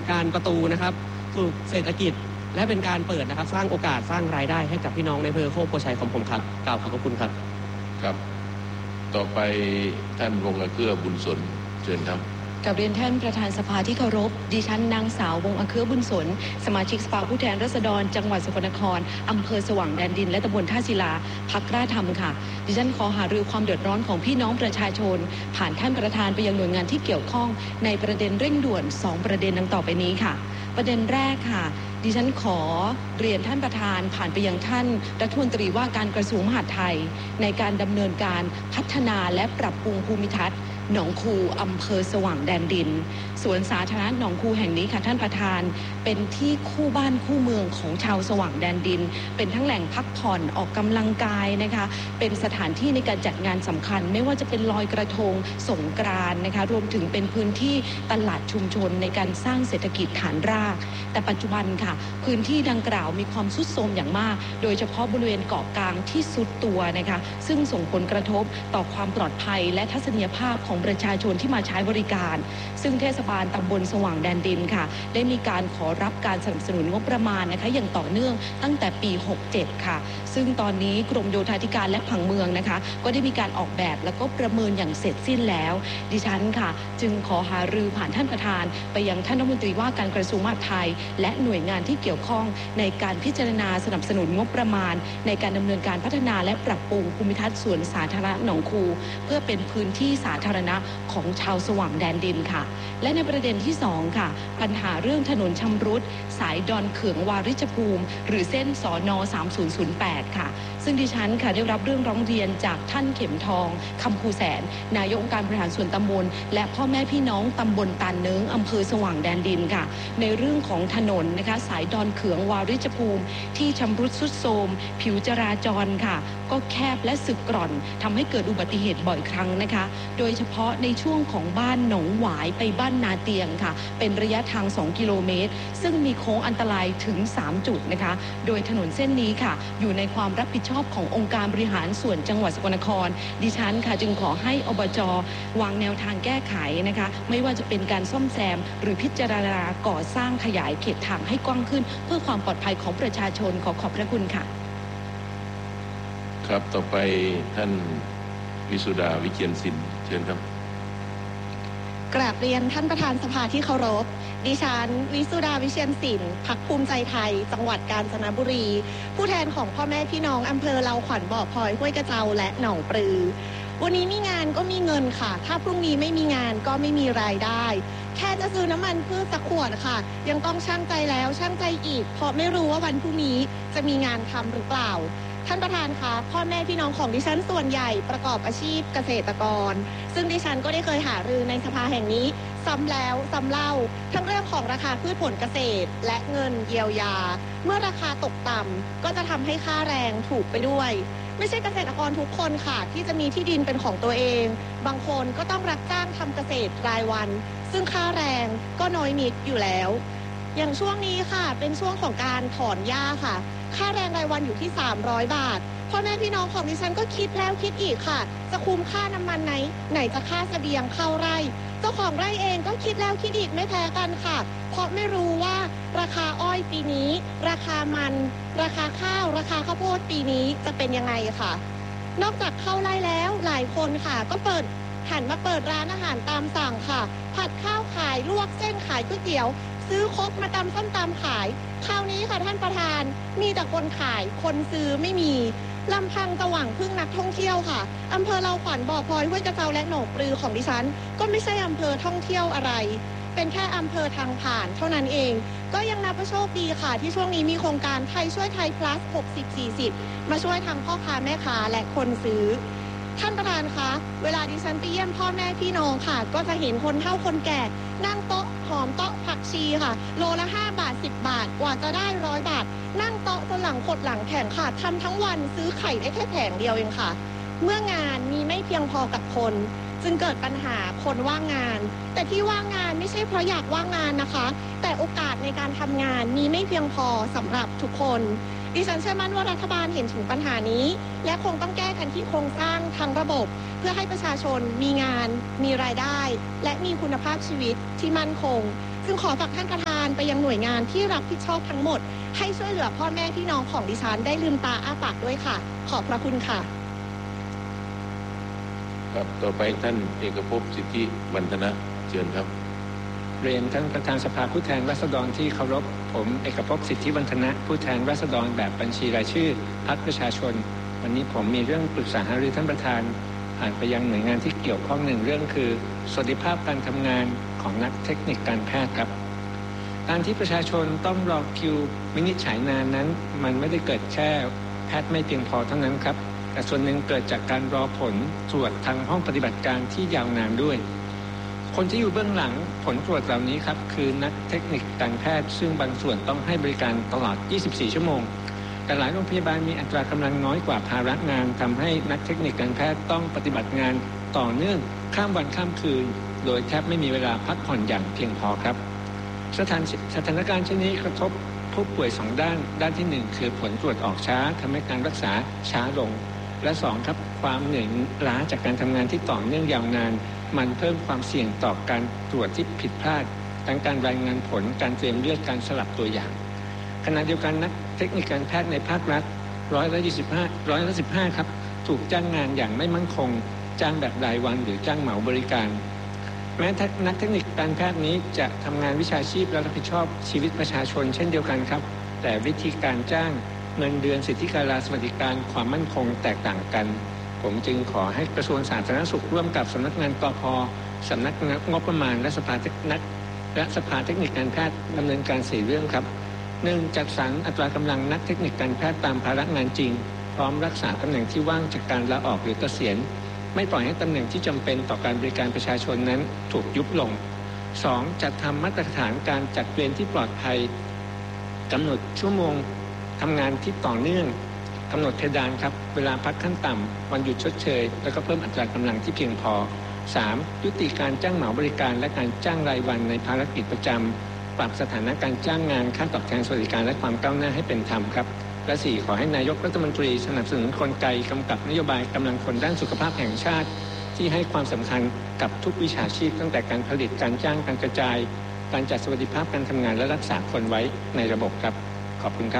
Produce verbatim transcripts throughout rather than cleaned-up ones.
การประตูนะครับสู่เศรษฐกิจและเป็นการเปิดนะครับสร้างโอกาสสร้างรายได้ให้กับพี่น้องในอำเภอโคกโพชัยของผมครับกล่าวขอบพระคุณครับครับต่อไปท่านวงศ์เกื้อบุญสนเชิญครับกับเรียนท่านประธานสภาที่เคารพดิฉันนางสาววงศ์เกื้อบุญสนสมาชิกสภาผู้แทนราษฎรจังหวัดสกลนครอำเภอสว่างแดนดินและตำบลท่าศิลาพรรคกล้าทำค่ะดิฉันขอหารือความเดือดร้อนของพี่น้องประชาชนผ่านท่านประธานไปยังหน่วยงานที่เกี่ยวข้องในประเด็นเร่งด่วนสองประเด็นดังต่อไปนี้ค่ะประเด็นแรกค่ะดิฉันขอเรียนท่านประธานผ่านไปยังท่านรัฐมนตรีว่าการกระทรวงมหาดไทยในการดำเนินการพัฒนาและปรับปรุงภูมิทัศน์หนองคูอำเภอสว่างแดนดินสวนสาธารณะหนองคูแห่งนี้ค่ะท่านประธานเป็นที่คู่บ้านคู่เมืองของชาวสว่างแดนดินเป็นทั้งแหล่งพักผ่อนออกกำลังกายนะคะเป็นสถานที่ในการจัดงานสำคัญไม่ว่าจะเป็นลอยกระทงสงกรานต์นะคะรวมถึงเป็นพื้นที่ตลาดชุมชนในการสร้างเศรษฐกิจฐานรากแต่ปัจจุบันค่ะพื้นที่ดังกล่าวมีความทรุดโทรมอย่างมากโดยเฉพาะบริเวณเกาะกลางที่ทรุดตัวนะคะซึ่งส่งผลกระทบต่อความปลอดภัยและทัศนียภาพของประชาชนที่มาใช้บริการซึ่งเทศบาลตำบลสว่างแดนดินค่ะได้มีการขอรับการสนับสนุนงบประมาณนะคะอย่างต่อเนื่องตั้งแต่ปีหกเจ็ดค่ะซึ่งตอนนี้กรมโยธาธิการและผังเมืองนะคะก็ได้มีการออกแบบแล้วก็ประเมินอย่างเสร็จสิ้นแล้วดิฉันค่ะจึงขอหารือผ่านท่านประธานไปยังท่านรัฐมนตรีว่าการกระทรวงมหาดไทยและหน่วยงานที่เกี่ยวข้องในการพิจารณาสนับสนุนงบประมาณในการดำเนินการพัฒนาและปรับปรุงภูมิทัศน์สวนสาธารณะหนองคูเพื่อเป็นพื้นที่สาธารณะของชาวสว่างแดนดินค่ะและในประเด็นที่สองค่ะปัญหาเรื่องถนนชำรุดสายดอนเขืองวาริชภูมิหรือเส้นสนสามศูนย์ศูนย์แปดค่ะซึ่งดิฉันค่ะได้รับเรื่องร้องเรียนจากท่านเข็มทองคำภูแสนนายกองค์การบริหารส่วนตำบลและพ่อแม่พี่น้องตำบลตาลเนิ้งอำเภอสว่างแดนดินค่ะในเรื่องของถนนนะคะสายดอนเขืองวาริชภูมิที่ชำรุดทรุดโทรมผิวจราจรค่ะก็แคบและสึกกร่อนทำให้เกิดอุบัติเหตุบ่อยครั้งนะคะโดยเฉพาะในช่วงของบ้านหนองหวายไปบ้านนาเตียงค่ะเป็นระยะทางสองกิโลเมตรซึ่งมีโค้งอันตรายถึงสามจุดนะคะโดยถนนเส้นนี้ค่ะอยู่ในความรับผิดชอบขององค์การบริหารส่วนจังหวัดสกลนครดิฉันค่ะจึงขอให้อบจ.วางแนวทางแก้ไขนะคะไม่ว่าจะเป็นการซ่อมแซมหรือพิจารณาก่อสร้างขยายเขตทางให้กว้างขึ้นเพื่อความปลอดภัยของประชาชนขอขอบพระคุณค่ะครับต่อไปท่านวิสุดาวิเชียรศิลป์เชิญครับกราบเรียนท่านประธานสภาที่เคารพดิฉันวิสุดาวิเชียรศิลป์พรรคภูมิใจไทยจังหวัดกาญจนบุรีผู้แทนของพ่อแม่พี่น้องอำเภอเลาขวัญบ่อพลอยห้วยกระเจ้าและหนองปลือวันนี้มีงานก็มีเงินค่ะถ้าพรุ่งนี้ไม่มีงานก็ไม่มีรายได้แค่จะซื้อน้ำมันพืชสักขวดค่ะยังต้องชั่งใจแล้วชั่งใจอีกเพราะไม่รู้ว่าวันพรุ่งนี้จะมีงานทำหรือเปล่าท่านประธานคะพ่อแม่พี่น้องของดิฉันส่วนใหญ่ประกอบอาชีพเกษตรกรซึ่งดิฉันก็ได้เคยหารือในสภาแห่งนี้ซ้ำแล้วซ้ำเล่าทั้งเรื่องของราคาพืชผลเกษตรและเงินเยียวยาเมื่อราคาตกต่ำก็จะทำให้ค่าแรงถูกไปด้วยไม่ใช่เกษตรกรทุกคนค่ะที่จะมีที่ดินเป็นของตัวเองบางคนก็ต้องรับจ้างทำเกษตรรายวันซึ่งค่าแรงก็น้อยนิดอยู่แล้วอย่างช่วงนี้ค่ะเป็นช่วงของการถอนหญ้าค่ะค่าแรงรายวันอยู่ที่สามร้อยบาทพ่อแม่พี่น้องของดิฉันก็คิดแล้วคิดอีกค่ะจะคุ้มค่าน้ำมันไหนไหนจะค่าเสบียงเข้าไร่เจ้าของไร่เองก็คิดแล้วคิดอีกไม่แพ้กันค่ะเพราะไม่รู้ว่าราคาอ้อยปีนี้ราคามันราคาข้าวราคาข้าวโพดปีนี้จะเป็นยังไงค่ะนอกจากเข้าไร่แล้วหลายคนค่ะก็เปิดหันมาเปิดร้านอาหารตามสั่งค่ะผัดข้าวขายลวกเส้นขายก๋วยเตี๋ยวซื้อครกมาตำส้มตำขายคราวนี้ค่ะท่านประธานมีแต่คนขายคนซื้อไม่มีลำพังจะหวังพึ่งนักท่องเที่ยวค่ะอำเภอเลาขวัญบ่อพลอยห้วยกระเจ้าและหนองปลือของดิฉันก็ไม่ใช่อำเภอท่องเที่ยวอะไรเป็นแค่อำเภอทางผ่านเท่านั้นเองก็ยังนับว่าโชคดีค่ะที่ช่วงนี้มีโครงการไทยช่วยไทย plus หกสิบ สี่สิบมาช่วยทางพ่อค้าแม่ค้าและคนซื้อท่านประธานคะเวลาดิฉันไปเยี่ยมพ่อแม่พี่น้องค่ะก็จะเห็นคนเฒ่าคนแก่นั่งโต๊ะหอมโต๊ะผักชีค่ะโลละห้าบาทสิบบาทกว่าจะได้ร้อยบาทนั่งโต๊ะจนหลังขดหลังแข็งค่ะทำทั้งวันซื้อไข่ได้แค่แผงเดียวเองค่ะเมื่องานมีไม่เพียงพอกับคนจึงเกิดปัญหาคนว่างงานแต่ที่ว่างงานไม่ใช่เพราะอยากว่างงานนะคะแต่โอกาสในการทำงานมีไม่เพียงพอสำหรับทุกคนดิฉันเชื่อมั่นว่ารัฐบาลเห็นถึงปัญหานี้และคงต้องแก้กันที่โครงสร้างทางระบบเพื่อให้ประชาชนมีงานมีรายได้และมีคุณภาพชีวิตที่มั่นคงจึงขอฝากท่านประธานไปยังหน่วยงานที่รับผิดชอบทั้งหมดให้ช่วยเหลือพ่อแม่พี่น้องของดิฉันได้ลืมตาอ้าปากด้วยค่ะขอบพระคุณค่ะครับต่อไปท่านเอกภพสิทธิวันธนะเชิญครับเรียนท่านประธานสภาผู้แทนราษฎรที่เคารพผมเอกภพสิทธิวันธนะผู้แทนราษฎรแบบบัญชีรายชื่อพรรคประชาชนวันนี้ผมมีเรื่องปรึกษาหารือท่านประธานผ่านไปยังหน่วยงานที่เกี่ยวข้องหนึ่งเรื่องคือสวัสดิภาพการทำงานของนักเทคนิคการแพทย์ครับการที่ประชาชนต้องรอคิววินิจฉัยนานนั้นมันไม่ได้เกิดแค่แพทย์ไม่เพียงพอเท่านั้นครับแต่ส่วนหนึ่งเกิดจากการรอผลตรวจทางห้องปฏิบัติการที่ยาวนานด้วยคนที่อยู่เบื้องหลังผลตรวจเหล่านี้ครับคือนักเทคนิคการแพทย์ซึ่งบางส่วนต้องให้บริการตลอดยี่สิบสี่ชั่วโมงแต่หลายโรงพยาบาลมีอัตรากำลังน้อยกว่าภาระงานทำให้นักเทคนิคการแพทย์ต้องปฏิบัติงานต่อเนื่องข้ามวันข้ามคืนโดยแทบไม่มีเวลาพักผ่อนอย่างเพียงพอครับสถานสถานการณ์เช่นนี้กระทบผู้ป่วยสองด้านด้านที่หนึ่งคือผลตรวจออกช้าทำให้การรักษาช้าลงและสองครับความเหนื่อยล้าจากการทำงานที่ต่อเนื่องยาวนานมันเพิ่มความเสี่ยงต่อการตรวจที่ผิดพลาดทั้งการรายงานผลการเตรียมเลือดการสลับตัวอย่างขณะเดียวกันนักเทคนิคการแพทย์ในภาครัฐร้อยละยี่สิบห้าร้อยละสิบห้าครับถูกจ้างงานอย่างไม่มั่นคงจ้างแบบรายวันหรือจ้างเหมาบริการแม้นักเทคนิคการแพทย์นี้จะทำงานวิชาชีพและรับผิดชอบชีวิตประชาชนเช่นเดียวกันครับแต่วิธีการจ้างเงินเดือนสิทธิการสวัสดิการความมั่นคงแตกต่างกันผมจึงขอให้กระทรวงสาธารณสุขร่วมกับสำนักงานกพ.สำนักงบประมาณและสภาเทคนิคและสภาเทคนิคการแพทย์ดำเนินการสี่เรื่องครับหนึ่งจัดสรรอัตรากำลังนักเทคนิคการแพทย์ตามภาระงานจริงพร้อมรักษาตำแหน่งที่ว่างจากการลาออกหรือเกษียณไม่ปล่อยให้ตำแหน่งที่จำเป็นต่อการบริการประชาชนนั้นถูกยุบลงสองจัดทำมาตรฐานการจัดเวรที่ปลอดภัยกำหนดชั่วโมงทำงานที่ต่อเนื่องกำหนดเพดานครับเวลาพักขั้นต่ำวันหยุดชดเชยแล้วก็เพิ่มอัตรากำลังที่เพียงพอสามยุติการจ้างเหมาบริการและการจ้างรายวันในภารกิจประจำปรับสถานะการจ้างงานค่าตอบแทนสวัสดิการและความก้าวหน้าให้เป็นธรรมครับและสี่ขอให้นายกรัฐมนตรีสนับสนุนกลไกกำกับนโยบายกำลังคนด้านสุขภาพแห่งชาติที่ให้ความสำคัญกับทุกวิชาชีพตั้งแต่การผลิตการจ้างการกระจายการจัดสวัสดิภาพการทำงานและรักษาคนไว้ในระบบครับขอบคุณครับ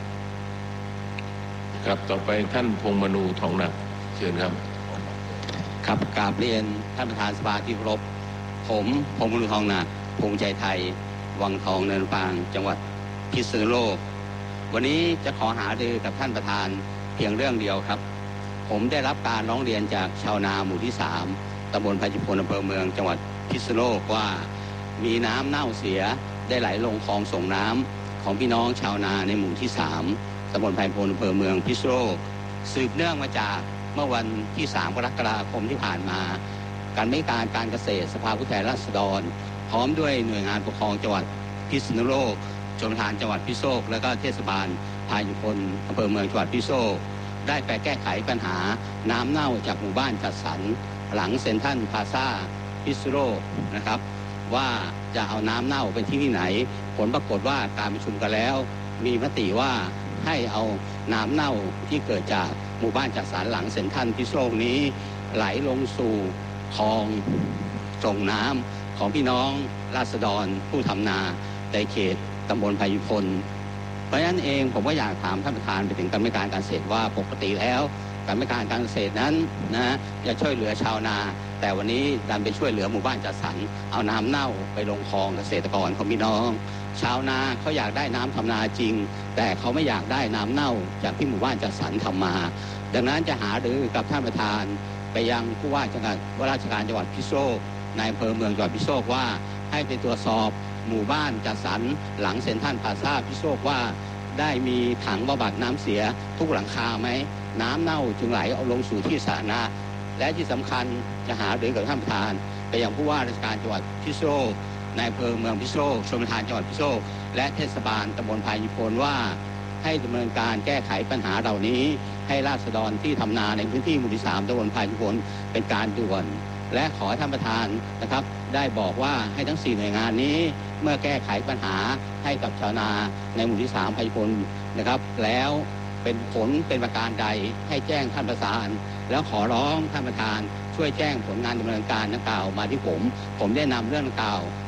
ครับต่อไปท่านพงษ์มนูทองหนักเชิญครับครับกราบเรียนท่านประธานสภาที่เคารพผมพงษ์มนูทองหนักภูมิใจไทยวังทองเนินฟางจังหวัดพิษณุโลกวันนี้จะขอหารือกับท่านประธานเพียงเรื่องเดียวครับผมได้รับการร้องเรียนจากชาวนาหมู่ที่สามตำบลไผ่จิพลอำเภอเมืองจังหวัดพิษณุโลกว่ามีน้ำเน่าเสียได้ไหลลงคลองส่งน้ำของพี่น้องชาวนาในหมู่ที่สามตำบลไผ่จิพลอำเภอเมืองพิษณุโลกสืบเนื่องมาจากเมื่อวันที่สามกรกฎาคมที่ผ่านมาการไม่การการเกษตรสภาผู้แทนราษฎรพร้อมด้วยหน่วยงานปกครองจังหวัดพิษณุโลกชลประทานจังหวัดพิษณุโลกและก็เทศบาลไผ่จิพลอำเภอเมืองจังหวัดพิษณุโลกได้ไปแก้ไขปัญหาน้ำเน่าจากหมู่บ้านจัดสรรหลังเซ็นทรัลพลาซ่าพิษณุโลกนะครับว่าจะเอาน้ำเน่าไปที่ที่ไหนผลปรากฏว่าการประชุมกันแล้วมีมติว่าให้เอาน้ำเน่าที่เกิดจากหมู่บ้านจัดสรรหลังเซ็นทรัลพิษณุโลกนี้ไหลลงสู่คลองส่งน้ำของพี่น้องราษฎรผู้ทำนาในเขตตำบลไผ่จิพลเพราะฉะนั้นเองผมก็อยากถามท่านประธานไปถึงกรรมการการเกษตรว่าปกติแล้วกรรมการการเกษตรนั้นนะจะช่วยเหลือชาวนาแต่วันนี้ดันไปช่วยเหลือหมู่บ้านจัดสรรเอาน้ำเน่าไปลงคลองเกษตรกรของพี่น้องชาวนาเขาอยากได้น้ำทำนาจริงแต่เขาไม่อยากได้น้ำเน่าจากที่หมู่บ้านจัดสรรทำมาดังนั้นจะหารือกับท่านประธานไปยังผู้ว่าจังหวัดว่าราชการจังหวัดพิษณุโลกในอำเภอเมืองจังหวัดพิษณุโลกว่าให้ไปตรวจสอบหมู่บ้านจัดสรรหลังเซ็นทรัลพลาซ่าพิษณุโลกว่าได้มีถังบำบัดน้ำเสียทุกหลังคาไหมน้ำเน่าจึงไหลเอาลงสู่ที่สาธารณะและที่สำคัญจะหารือกับท่านประธานไปยังผู้ว่าราชการจังหวัดพิษณุโลกในอำเภอเมืองพิษณุโลกชลประทานจังหวัดพิษณุโลกและเทศบาลตำบลไผ่จิพลว่าให้ดำเนินการแก้ไขปัญหาเหล่านี้ให้ราษฎรที่ทำนาในพื้นที่หมู่ที่สามตำบลไผ่จิพลเป็นการด่วนและขอท่านประธานนะครับได้บอกว่าให้ทั้งสี่หน่วยงานนี้เมื่อแก้ไขปัญหาให้กับชาวนาในหมู่ที่สามไผ่จิพลนะครับแล้วเป็นผลเป็นประการใดให้แจ้งท่านประธานแล้วขอร้องท่านประธานช่วยแจ้งผลงานดำเนินการดังกล่าวมาที่ผมผมได้นำเรื่องดังกล่าว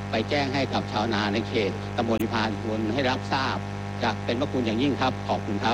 ไปแจ้งให้กับชาวนาในเขตตำบลพานควรให้รับทราบจะเป็นพระคุณอย่างยิ่งครับขอบคุณครับ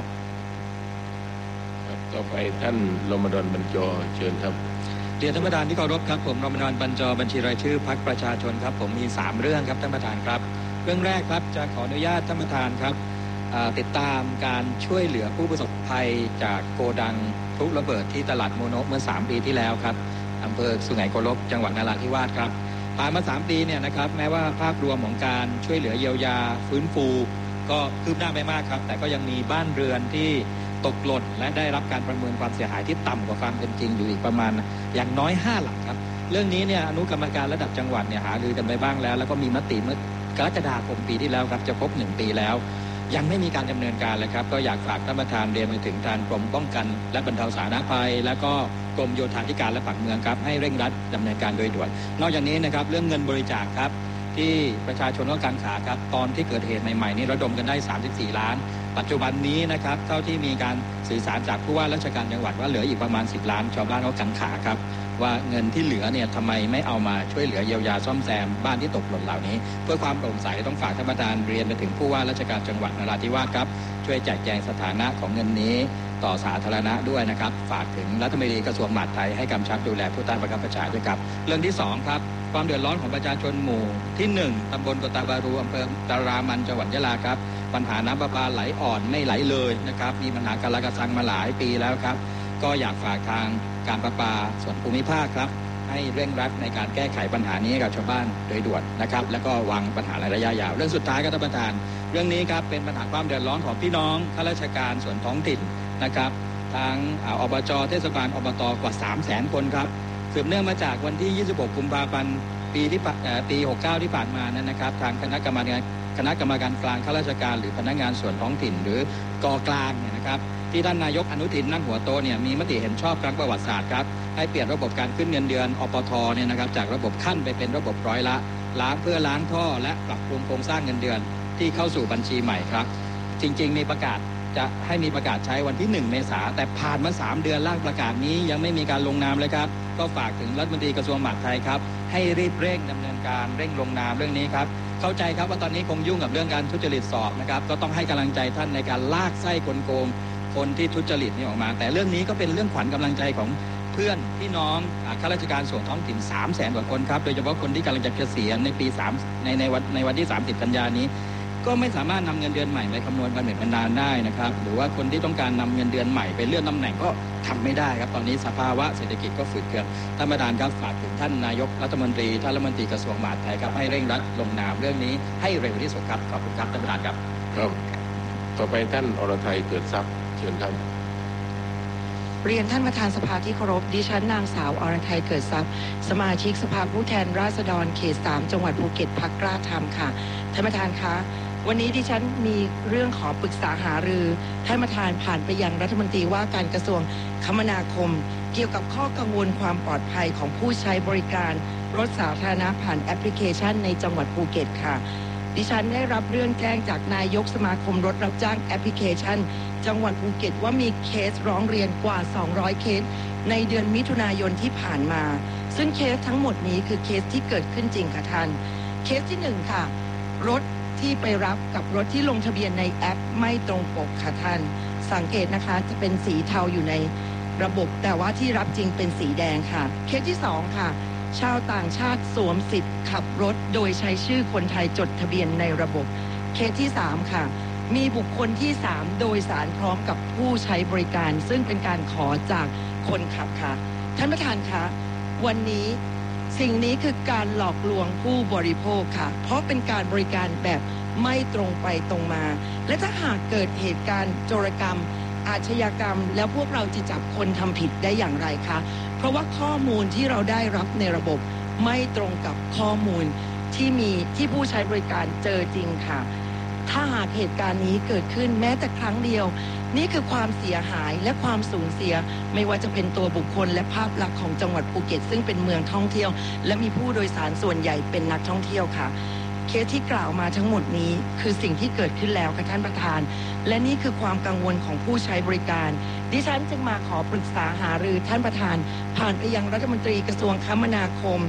ต่อไปท่านรมฎอนบรรจอเชิญครับเรียนท่านประธานที่เคารพครับผมรมฎอนบรรจอบัญชีรายชื่อพรรคประชาชนครับผมมีสามเรื่องครับท่านประธานครับเรื่องแรกครับจะขออนุญาตท่านประธานครับติดตามการช่วยเหลือผู้ประสบภัยจากโกดังพลุระเบิดที่ตลาดโมโนะเมื่อสามปีที่แล้วครับอำเภอสุไหงโกลกจังหวัดนราธิวาสครับผ่านมาสามปีเนี่ยนะครับแม้ว่าภาพรวมของการช่วยเหลือเยียวยาฟื้นฟูก็คืบหน้าไปมากครับแต่ก็ยังมีบ้านเรือนที่ตกหล่นและได้รับการประเมินความเสียหายที่ต่ำกว่าความเป็นจริงอยู่อีกประมาณอย่างน้อยห้าหลังครับเรื่องนี้เนี่ยอนุกรรมการระดับจังหวัดเนี่ยหารือกันไปบ้างแล้วแล้วก็มีมติเมื่อกรกฎาคมปีที่แล้วครับจะครบหนึ่งปีแล้วยังไม่มีการดำเนินการเลยครับก็อยากฝากท่านประธานเรียนไปถึงทางกรมป้องกันและบรรเทาสาธารณภัยและก็กรมโยธาธิการและผังเมืองครับให้เร่งรัดดำเนินการโดยด่วนนอกจากนี้นะครับเรื่องเงินบริจาคครับที่ประชาชนก็กังขาครับตอนที่เกิดเหตุใหม่ๆนี่ระดมกันได้สามสิบสี่ล้านปัจจุบันนี้นะครับเท่าที่มีการสื่อสารจากผู้ว่าราชการจังหวัดว่าเหลืออีกประมาณสิบล้านชาวบ้านก็กังขาครับว่าเงินที่เหลือเนี่ยทำไมไม่เอามาช่วยเหลือเยียวยาซ่อมแซมบ้านที่ตกหล่นเหล่านี้เพื่อความโปร่งใสต้องฝากท่านประธานเรียนไปถึงผู้ว่าราชการจังหวัดนราธิวาสครับช่วยแจกแจงสถานะของเงินนี้ต่อสาธารณะด้วยนะครับฝากถึงรัฐมนตรีกระทรวงมหาดไทยให้กำชับดูแลผู้ใต้บังคับบัญชาด้วยครับเรื่องที่สองครับความเดือดร้อนของประชาชนหมู่ที่หนึ่งตำบลกตาบารูอำเภอตารามันจังหวัดยะลาครับปัญหาน้ำประปาไหลอ่อนไม่ไหลเลยนะครับมีปัญหากาลกระซังมาหลายปีแล้วครับก็อยากฝากทางการประปาส่วนภูมิภาคครับให้เร่งรัดในการแก้ไขปัญหานี้กับชาวบ้านโดยด่วนนะครับแล้วก็วางปัญหาในระยะยาวเรื่องสุดท้ายครับท่านประธานเรื่องนี้ครับเป็นปัญหาความเดือดร้อนของพี่น้องข้าราชการส่วนท้องถิ่นนะครับทางอบจ.เทศบาลอบต.กว่า สามแสน คนครับสืบเนื่องมาจากวันที่ยี่สิบหกกุมภาพันธ์ปีที่ปีหกสิบเก้าที่ผ่านมานั้นนะครับทางคณะกรรมการคณะกรรมการกลางข้าราชการหรือพนักงานส่วนท้องถิ่นหรือกกลางเนี่ยนะครับที่ท่านนายกอนุทินนั่งหัวโต๊ะเนี่ยมีมติเห็นชอบครั้งประวัติศาสตร์ครับให้เปลี่ยนระบบการขึ้นเงินเดือนอปทเนี่ยนะครับจากระบบขั้นไปเป็นระบบร้อยละล้างเพื่อล้างท่อและปรับปรุงโครงสร้างเงินเดือนที่เข้าสู่บัญชีใหม่ครับจริงๆมีประกาศจะให้มีประกาศใช้วันที่หนึ่งเมษายนแต่ผ่านมาสามเดือนร่างประกาศนี้ยังไม่มีการลงนามเลยครับก็ฝากถึงรัฐมนตรีกระทรวงมหาดไทยครับให้รีบเร่งดำเนินการเร่งลงนามเรื่องนี้ครับเข้าใจครับว่าตอนนี้คงยุ่งกับเรื่องการทุจริตสอบนะครับก็ต้องให้กำลังใจท่านในการลากไส้กลโกงคนที่ทุจริตนี่ออกมาแต่เรื่องนี้ก็เป็นเรื่องขวัญกำลังใจของเพื่อนพี่น้องข้าราชการส่วนท้องถิ่น สามแสน กว่าคนครับโดยเฉพาะคนที่กำลังจะเกษียณในปีสามในในวันในวันที่สามสิบกันยายนนี้ก็ไม่สามารถนำเงินเดือนใหม่ไปคำนวณบำเหน็จบำนาญได้นะครับหรือว่าคนที่ต้องการนำเงินเดือนใหม่ไปเลื่อนตำแหน่งก็ทำไม่ได้ครับตอนนี้สภาวะเศรษฐกิจก็ฝืดเคืองท่านประธานครับฝากถึงท่านนายกรัฐมนตรีท่านรัฐมนตรีกระทรวงมหาดไทยครับให้เร่งรัดลงนามเรื่องนี้ให้เร็วที่สุดครับขอบคุณครับท่านประธานครับครับต่อไปท่านอรทัยเกิดทรัพย์เชิญครับเรียนท่านประธานสภาที่เคารพดิฉันนางสาวอรทัยเกิดทรัพย์สมาชิกสภาผู้แทนราษฎรเขตสามจังหวัดภูเก็ตพรรคกล้าธรรมค่ะท่านประธานคะวันนี้ดิฉันมีเรื่องขอปรึกษาหารือท่านประธานผ่านไปยังรัฐมนตรีว่าการกระทรวงคมนาคมเกี่ยวกับข้อกังวลความปลอดภัยของผู้ใช้บริการรถสาธารณะผ่านแอปพลิเคชันในจังหวัดภูเก็ตค่ะดิฉันได้รับเรื่องแจ้งจากนายกสมาคมรถรับจ้างแอปพลิเคชันจังหวัดภูเก็ตว่ามีเคสร้องเรียนกว่าสองร้อยเคสในเดือนมิถุนายนที่ผ่านมาซึ่งเคสทั้งหมดนี้คือเคสที่เกิดขึ้นจริงค่ะท่านเคสที่หนึ่งค่ะรถที่ไปรับกับรถที่ลงทะเบียนในแอปไม่ตรงปกค่ะท่านสังเกตนะคะจะเป็นสีเทาอยู่ในระบบแต่ว่าที่รับจริงเป็นสีแดงค่ะเคสที่สองค่ะชาวต่างชาติสวมสิทธิ์ขับรถโดยใช้ชื่อคนไทยจดทะเบียนในระบบเคสที่สามค่ะมีบุคคลที่สามโดยสารพร้อมกับผู้ใช้บริการซึ่งเป็นการขอจากคนขับค่ะท่านประธานคะวันนี้สิ่งนี้คือการหลอกลวงผู้บริโภคค่ะเพราะเป็นการบริการแบบไม่ตรงไปตรงมาและถ้าหากเกิดเหตุการณ์โจรกรรมอาชญากรรมแล้วพวกเราจะจับคนทำผิดได้อย่างไรคะเพราะว่าข้อมูลที่เราได้รับในระบบไม่ตรงกับข้อมูลที่มีที่ผู้ใช้บริการเจอจริงค่ะถ้าหากเหตุการณ์นี้เกิดขึ้นแม้แต่ครั้งเดียวนี่คือความเสียหายและความสูญเสียไม่ว่าจะเป็นตัวบุคคลและภาพลักษณ์ของจังหวัดภูเก็ตซึ่งเป็นเมืองท่องเที่ยวและมีผู้โดยสารส่วนใหญ่เป็นนักท่องเที่ยวค่ะเคสที่กล่าวมาทั้งหมดนี้คือสิ่งที่เกิดขึ้นแล้วค่ะท่านประธานและนี่คือความกังวลของผู้ใช้บริการดิฉันจึงมาขอปรึกษาหารือท่านประธานผ่านไปยังรัฐมนตรีกระทรวงคมนาคม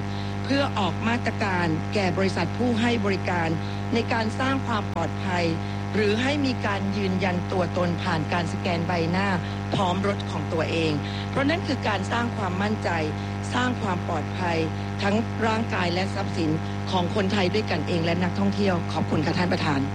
เพื่อออกมาตรการแก่บริษัทผู้ให้บริการในการสร้างความปลอดภัยหรือให้มีการยืนยันตัวตนผ่านการสแกนใบหน้าพร้อมรถของตัวเองเพราะนั่นคือการสร้างความมั่นใจสร้างความปลอดภัยทั้งร่างกายและทรัพย์สินของคนไทยด้วยกันเองและนักท่องเที่ยวขอบคุณค่ะท่านประธาน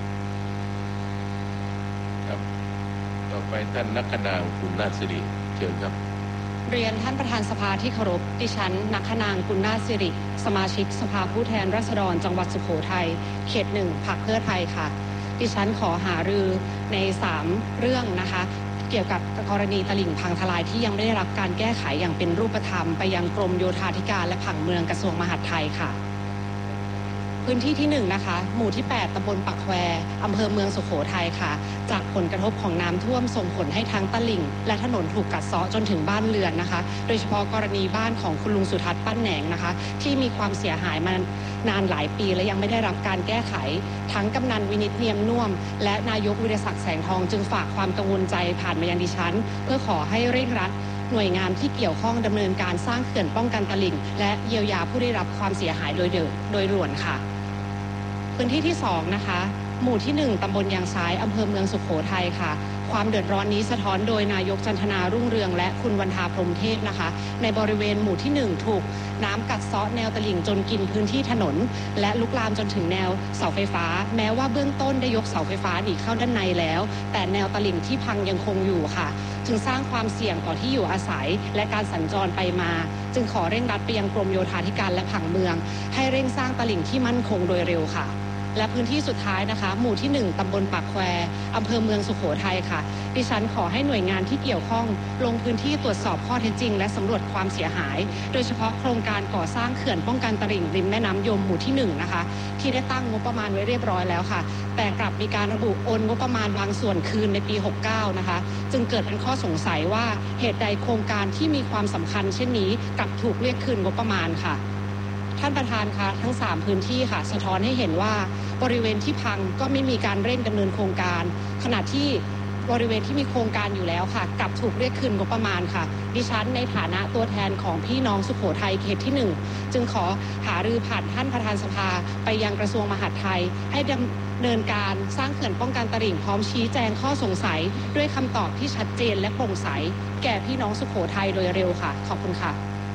ครับต่อไปท่านนักขนางคุณนาฏสิริเชิญครับเรียนท่านประธานสภาที่เคารพดิฉันนักขนางกุลนาฏสิริสมาชิกสภาผู้แทนราษฎรจังหวัดสุโขทัยเขตหนึ่งพรรคเพื่อไทยค่ะดิฉันขอหารือในสามเรื่องนะคะเกี่ยวกับกรณีตลิ่งพังทลายที่ยังไม่ได้รับการแก้ไขอย่างเป็นรูปธรรมไปยังกรมโยธาธิการและผังเมืองกระทรวงมหาดไทยค่ะพื้นที่ที่หนึ่งนะคะหมู่ที่แปดตำบลปักแควอำเภอเมืองสุโขทัยค่ะจากผลกระทบของน้ำท่วมส่งผลให้ทั้งตลิ่งและถนนถูกกัดเซาะจนถึงบ้านเรือนนะคะโดยเฉพาะกรณีบ้านของคุณลุงสุทัศน์ปั้นแหนงนะคะที่มีความเสียหายมานานหลายปีและยังไม่ได้รับการแก้ไขทั้งกำนันวินิจเนียมน่วมและนายกวิรศักดิ์แสงทองจึงฝากความกังวลใจผ่านมายังดิฉันเพื่อขอให้เร่งรัดหน่วยงานที่เกี่ยวข้องดำเนินการสร้างเขื่อนป้องกันตลิ่งและเยียวยาผู้ได้รับความเสียหายโดยเดิมโดยด่วนค่ะพื้นที่ที่สองนะคะหมู่ที่หนึ่งตำบลยางซ้ายอำเภอเมืองสุโขทัยค่ะความเดือดร้อนนี้สะท้อนโดยนายกจันทนารุ่งเรืองและคุณวรรณาพรหมเทพนะคะในบริเวณหมู่ที่หนึ่งถูกน้ำกัดเซาะแนวตลิ่งจนกินพื้นที่ถนนและลุกลามจนถึงแนวเสาไฟฟ้าแม้ว่าเบื้องต้นได้ยกเสาไฟฟ้าหนีเข้าด้านในแล้วแต่แนวตลิ่งที่พังยังคงอยู่ค่ะจึงสร้างความเสี่ยงต่อที่อยู่อาศัยและการสัญจรไปมาจึงขอเร่งรัดไปยังกรมโยธาธิการและผังเมืองให้เร่งสร้างตลิ่งที่มั่นคงโดยเร็วค่ะและพื้นที่สุดท้ายนะคะหมู่ที่หนึ่งตำบลปากแควอำเภอเมืองสุโขทัยค่ะดิฉันขอให้หน่วยงานที่เกี่ยวข้องลงพื้นที่ตรวจสอบข้อเท็จจริงและสำรวจความเสียหายโดยเฉพาะโครงการก่อสร้างเขื่อนป้องกันตลิ่งริมแม่น้ำยมหมู่ที่หนึ่งนะคะที่ได้ตั้งงบประมาณไว้เรียบร้อยแล้วค่ะแต่กลับมีการระบุโอนงบประมาณบางส่วนคืนในปีหกสิบเก้านะคะจึงเกิดเป็นข้อสงสัยว่าเหตุใดโครงการที่มีความสำคัญเช่นนี้กลับถูกเรียกคืนงบประมาณค่ะท่านประธานคะทั้งสามพื้นที่ค่ะสะท้อนให้เห็นว่าบริเวณที่พังก็ไม่มีการเร่งดำเนินโครงการขณะที่บริเวณที่มีโครงการอยู่แล้วค่ะกลับถูกเรียกคืนงบประมาณค่ะดิฉันในฐานะตัวแทนของพี่น้องสุโขทัยเขตที่หนึ่งจึงขอหารือผ่านท่านประธานสภาไปยังกระทรวงมหาดไทยให้ดำเนินการสร้างเขื่อนป้องกันตลิ่งพร้อมชี้แจงข้อสงสัยด้วยคำตอบที่ชัดเจนและโปร่งใสแก่พี่น้องสุโขทัยโดยเร็วค่ะขอบคุณค่ะ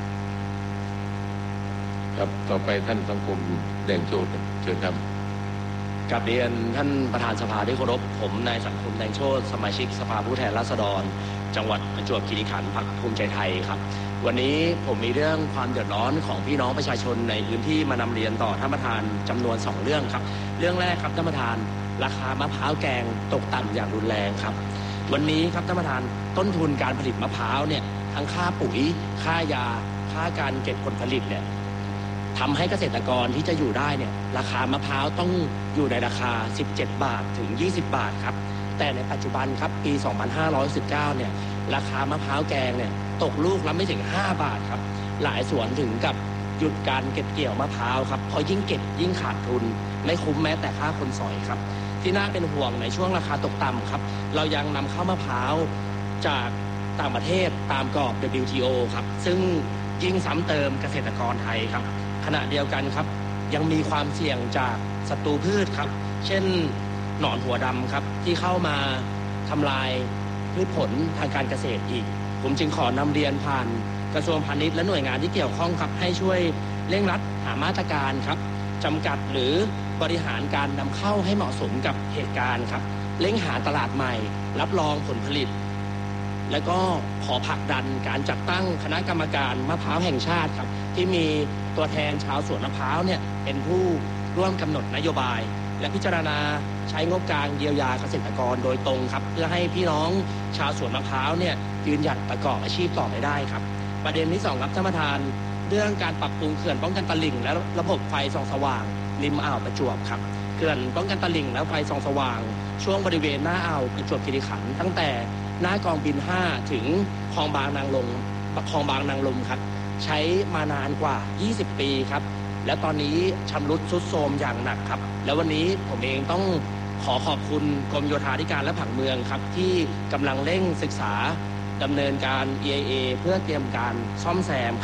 ครับต่อไปท่านสังคมแดงโชติเชิญครับกราบเรียนท่านประธานสภาที่เคารพผมนายสังคมแดงโชติสมาชิกสภาผู้แทนราษฎรจังหวัดประจวบคีรีขันธ์พรรคภูมิใจไทยครับวันนี้ผมมีเรื่องความเดือดร้อนของพี่น้องประชาชนในพื้นที่มานำเรียนต่อท่านประธานจำนวนสองเรื่องครับเรื่องแรกครับท่านประธานราคามะพร้าวแกงตกต่ำอย่างรุนแรงครับวันนี้ครับท่านประธานต้นทุนการผลิตมะพร้าวเนี่ยทั้งค่าปุ๋ยค่ายาค่าการเก็บผลผลิตเนี่ยทำให้เกษตรกรที่จะอยู่ได้เนี่ยราคามะพร้าวต้องอยู่ในราคาสิบเจ็ดบาทถึงยี่สิบบาทครับแต่ในปัจจุบันครับปีสองพันห้าร้อยสิบเก้าเนี่ยราคามะพร้าวแกงเนี่ยตกลูกละไม่ถึงห้าบาทครับหลายสวนถึงกับหยุดการเก็บเกี่ยวมะพร้าวครับเพราะยิ่งเก็บยิ่งขาดทุนไม่คุ้มแม้แต่ค่าคนสอยครับที่น่าเป็นห่วงในช่วงราคาตกต่ำครับเรายังนำเข้ามะพร้าวจากต่างประเทศตามกรอบ ดับเบิลยู ที โอ ครับซึ่งยิ่งซ้ำเติมเกษตรกรไทยครับขณะเดียวกันครับยังมีความเสี่ยงจากศัตรูพืชครับเช่นหนอนหัวดำครับที่เข้ามาทำลายพืชผลทางการเกษตรอีกผมจึงขอนำเรียนผ่านกระทรวงพาณิชย์และหน่วยงานที่เกี่ยวข้องครับให้ช่วยเร่งรัดหามาตรการครับจำกัดหรือบริหารการนำเข้าให้เหมาะสมกับเหตุการณ์ครับเร่งหาตลาดใหม่รับรองผลผลิตและก็ขอผลักดันการจัดตั้งคณะกรรมการมะพร้าวแห่งชาติครับที่มีตัวแทนชาวสวนมะพร้าวเนี่ยเป็นผู้ร่วมกำหนดนโยบายและพิจารณาใช้งบกลางเยียวยาเกษตรกรโดยตรงครับเพื่อให้พี่น้องชาวสวนมะพร้าวเนี่ยยืนหยัดประกอบอาชีพต่อไปได้ครับประเด็นที่สองครับท่านประธานเรื่องการปรับปรุงเขื่อนป้องกันตลิ่งและระบบไฟส่องสว่างริมอ่าวประจวบครับเขื่อนป้องกันตลิ่งและไฟส่องสว่างช่วงบริเวณหน้าอ่าวประจวบคีรีขันธ์ตั้งแต่หน้ากองบินห้าถึงคลองบางนางลมคลองบางนางลมครับใช้มานานกว่ายี่สิบปีครับและตอนนี้ชำรุดทรุดโทรมอย่างหนักครับแล้ววันนี้ผมเองต้องขอขอบคุณกรมโยธาธิการและผังเมืองครับที่กำลังเร่งศึกษาดำเนินการ อี ไอ เอ เพื่อเตรียมการซ่อมแซมครับ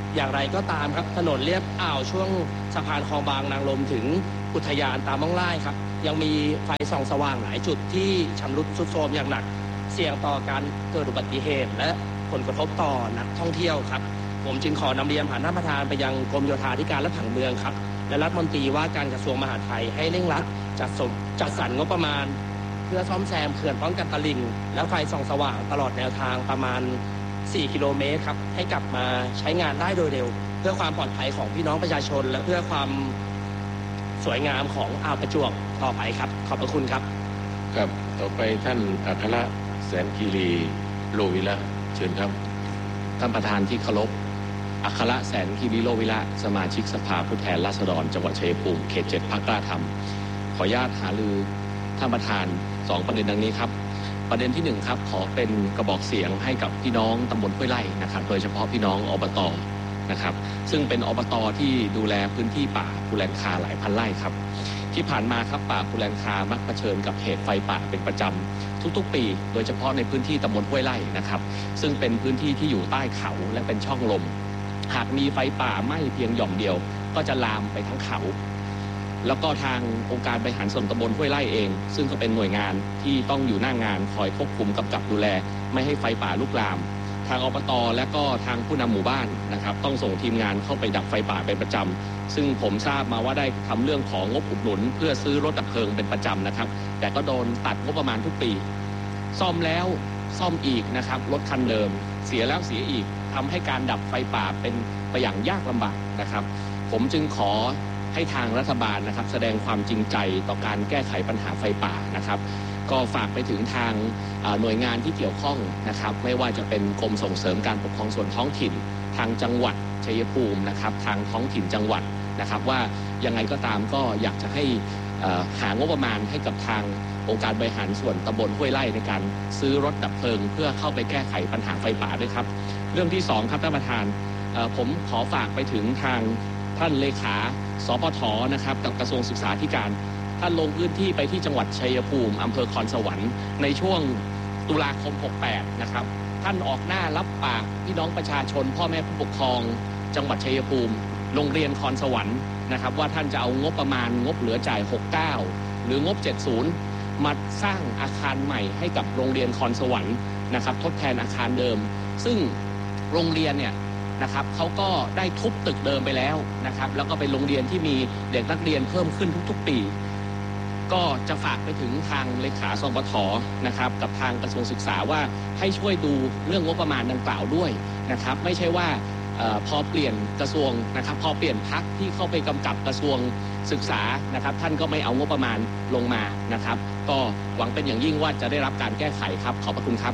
อย่างไรก็ตามครับถนนเลียบอ่าวช่วงสะพานคลองบางนางลมถึงอุทยานตาม่องไร่ครับยังมีไฟส่องสว่างหลายจุดที่ชำรุดทรุดโทรมอย่างหนักเสี่ยงต่อการเกิดอุบัติเหตุและผลกระทบต่อนักท่องเที่ยวครับผมจึงขอนำเรียนผ่านท่านประธานไปยังกรมโยธาธิการและผังเมืองครับและรัฐมนตรีว่าการกระทรวงมหาดไทยให้เร่งรัดจัดสมจัดสรรงบประมาณเพื่อซ่อมแซมเขื่อนป้องกันตลิ่งและไฟส่องสว่างตลอดแนวทางประมาณสี่กิโลเมตรครับให้กลับมาใช้งานได้โดยเร็วเพื่อความปลอดภัยของพี่น้องประชาชนและเพื่อความสวยงามของอ่าวประจวบต่อไปครับขอบพระคุณครับครับต่อไปท่านอัครแสนคีรีโลวิละเชิญครับท่านประธานที่เคารพอัครแสนคีรีโลวิละสมาชิกสภาผู้แทนราษฎรจังหวัดชัยภูมิเขตเจ็ดพรรคกล้าธรรมขออนุญาตหารือท่านประธานสองประเด็นดังนี้ครับประเด็นที่หนึ่งครับขอเป็นกระบอกเสียงให้กับพี่น้องตำบลห้วยไร่นะครับโดยเฉพาะพี่น้องอบต.นะครับซึ่งเป็นอบต.ที่ดูแลพื้นที่ป่าภูแลนคาหลายพันไร่ครับที่ผ่านมาครับป่าภูแลนคามักเผชิญกับเหตุไฟป่าเป็นประจำทุกๆปีโดยเฉพาะในพื้นที่ตำบลห้วยไร่นะครับซึ่งเป็นพื้นที่ที่อยู่ใต้เขาและเป็นช่องลมหากมีไฟป่าไหม้เพียงหย่อมเดียวก็จะลามไปทั้งเขาแล้วก็ทางองค์การบริหารส่วนตำบลห้วยไร่เองซึ่งก็เป็นหน่วยงานที่ต้องอยู่หน้างานคอยควบคุมกำกับดูแลไม่ให้ไฟป่าลุกลามทางอบต.และก็ทางผู้นำหมู่บ้านนะครับต้องส่งทีมงานเข้าไปดับไฟป่าเป็นประจำซึ่งผมทราบมาว่าได้ทำเรื่องของงบอุดหนุนเพื่อซื้อรถดับเพลิงเป็นประจำนะครับแต่ก็โดนตัดงบประมาณทุกปีซ่อมแล้วซ่อมอีกนะครับรถคันเดิมเสียแล้วเสียอีกทำให้การดับไฟป่าเป็นไปอย่างยากลำบากนะครับผมจึงขอให้ทางรัฐบาลนะครับแสดงความจริงใจต่อการแก้ไขปัญหาไฟป่านะครับก็ฝากไปถึงทางหน่วยงานที่เกี่ยวข้องนะครับไม่ว่าจะเป็นกรมส่งเสริมการปกครองส่วนท้องถิ่นทางจังหวัดชัยภูมินะครับทางท้องถิ่นจังหวัดนะครับว่ายังไงก็ตามก็อยากจะให้หางบประมาณให้กับทางองค์การบริหารส่วนตำบลห้วยไร่ในการซื้อรถดับเพลิงเพื่อเข้าไปแก้ไขปัญหาไฟป่าด้วยครับเรื่องที่สองครับท่านประธานผมขอฝากไปถึงทางท่านเลขาสปท.นะครับกับกระทรวงศึกษาธิการท่านลงพื้นที่ไปที่จังหวัดชัยภูมิอำเภอคอนสวรรค์ในช่วงตุลาคมหกแปดนะครับท่านออกหน้ารับปากพี่น้องประชาชนพ่อแม่ผู้ปกครองจังหวัดชัยภูมิโรงเรียนคอนสวรรค์นะครับว่าท่านจะเอางบประมาณงบเหลือจ่ายหกสิบเก้าหรืองบเจ็ดสิบมาสร้างอาคารใหม่ให้กับโรงเรียนคอนสวรรค์นะครับทดแทนอาคารเดิมซึ่งโรงเรียนเนี่ยนะครับเขาก็ได้ทุบตึกเดิมไปแล้วนะครับแล้วก็เป็นโรงเรียนที่มีเด็กนักเรียนเพิ่มขึ้นทุกๆปีก็จะฝากไปถึงทางเลขาสปท.นะครับกับทางกระทรวงศึกษาว่าให้ช่วยดูเรื่องงบประมาณดังกล่าวด้วยนะครับไม่ใช่ว่าเอ่อพอเปลี่ยนกระทรวงนะครับพอเปลี่ยนพรรคที่เข้าไปกำกับกระทรวงศึกษานะครับท่านก็ไม่เอางบประมาณลงมานะครับก็หวังเป็นอย่างยิ่งว่าจะได้รับการแก้ไขครับขอบพระคุณครับ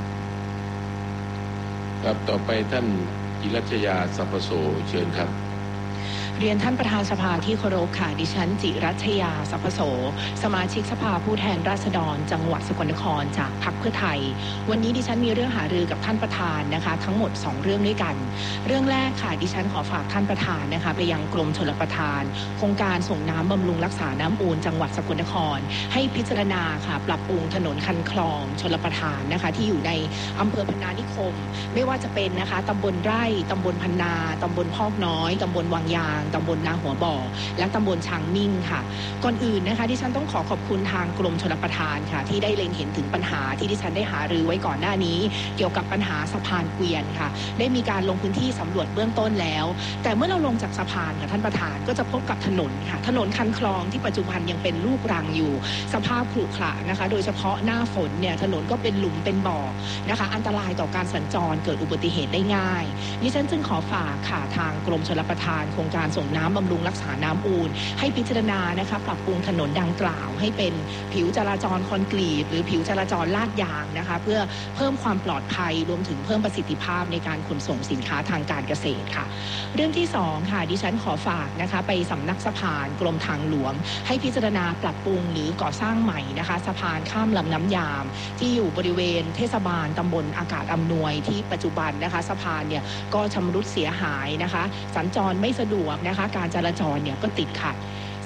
ครับต่อไปท่านจิรัชยาสัพพโสเชิญครับเรียนท่านประธานสภาที่เคารพค่ะดิฉันจิรัชยาสัพพโสสมาชิกสภาผู้แทนราษฎรจังหวัดสกลนครจากพรรคเพื่อไทยวันนี้ดิฉันมีเรื่องหารือกับท่านประธานนะคะทั้งหมดสองเรื่องด้วยกันเรื่องแรกค่ะดิฉันขอฝากท่านประธานนะคะไปยังกรมชลประทานโครงการส่งน้ำบำรุงรักษาน้ำอูนจังหวัดสกลนครให้พิจารณาค่ะปรับปรุงถนนคันคลองชลประทานนะคะที่อยู่ในอำเภอพนานิคมไม่ว่าจะเป็นนะคะตำบลไร่ตำบลพนาตำบลพอกน้อยตำบลวังยางตำบลนาหัวบ่อและตำบลช้างมิ่งค่ะก่อนอื่นนะคะดิฉันต้องขอขอบคุณทางกรมชลประทานค่ะที่ได้เล็งเห็นถึงปัญหาที่ดิฉันได้หารือไว้ก่อนหน้านี้เกี่ยวกับปัญหาสะพานเกวียนค่ะได้มีการลงพื้นที่สำรวจเบื้องต้นแล้วแต่เมื่อเราลงจากสะพานค่ะท่านประธานก็จะพบกับถนนค่ะถนนคันคลองที่ปัจจุบันยังเป็นลูกรังอยู่สภาพขรุขระนะคะโดยเฉพาะหน้าฝนเนี่ยถนนก็เป็นหลุมเป็นบ่อนะคะอันตรายต่อการสัญจรเกิดอุบัติเหตุได้ง่ายดิฉันจึงขอฝากค่ะทางกรมชลประทานโครงการส่งน้ำบำรุงรักษาน้ำอูนให้พิจารณานะคะปรับปรุงถนนดังกล่าวให้เป็นผิวจราจรคอนกรีตหรือผิวจราจรลาดยางนะคะเพื่อเพิ่มความปลอดภัยรวมถึงเพิ่มประสิทธิภาพในการขนส่งสินค้าทางการเกษตรค่ะเรื่องที่สองค่ะดิฉันขอฝากนะคะไปสำนักสะพานกรมทางหลวงให้พิจารณาปรับปรุงหรือก่อสร้างใหม่นะคะสะพานข้ามลำน้ำยามที่อยู่บริเวณเทศบาลตำบลอากาศอำนวยที่ปัจจุบันนะคะสะพานเนี่ยก็ชำรุดเสียหายนะคะสัญจรไม่สะดวกนะคะการจราจรเนี่ยก็ติดขัด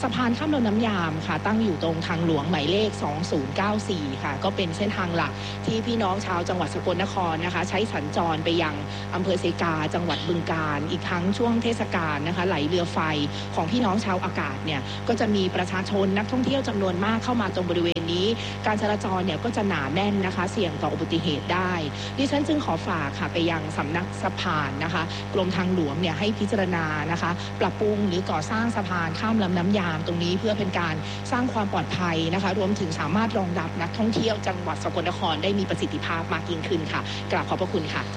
สะพานข้ามลำน้ำยามค่ะตั้งอยู่ตรงทางหลวงหมายเลขสองศูนย์เก้าสี่ค่ะก็เป็นเส้นทางหลักที่พี่น้องชาวจังหวัดสกลนครนะคะใช้สัญจรไปยังอำเภอเซกาจังหวัดบึงกาฬอีกทั้งช่วงเทศกาลนะคะไหลเรือไฟของพี่น้องชาวอากาศเนี่ยก็จะมีประชาชนนักท่องเที่ยวจำนวนมากเข้ามาตรงบริเวณนี้การจราจรเนี่ยก็จะหนาแน่นนะคะเสี่ยงต่ออุบัติเหตุได้ดิฉันจึงขอฝากค่ะไปยังสำนักสะพานนะคะกรมทางหลวงเนี่ยให้พิจารณานะคะปรับปรุงหรือก่อสร้างสะพานข้ามลำน้ำยามตรงนี้เพื่อเป็นการสร้างความปลอดภัยนะคะรวมถึงสามารถรองรับนักท่องเที่ยวจังหวัดสกลนครได้มีประสิทธิภาพมากยิ่งขึ้นค่ะกราบขอบพระคุณค่ะ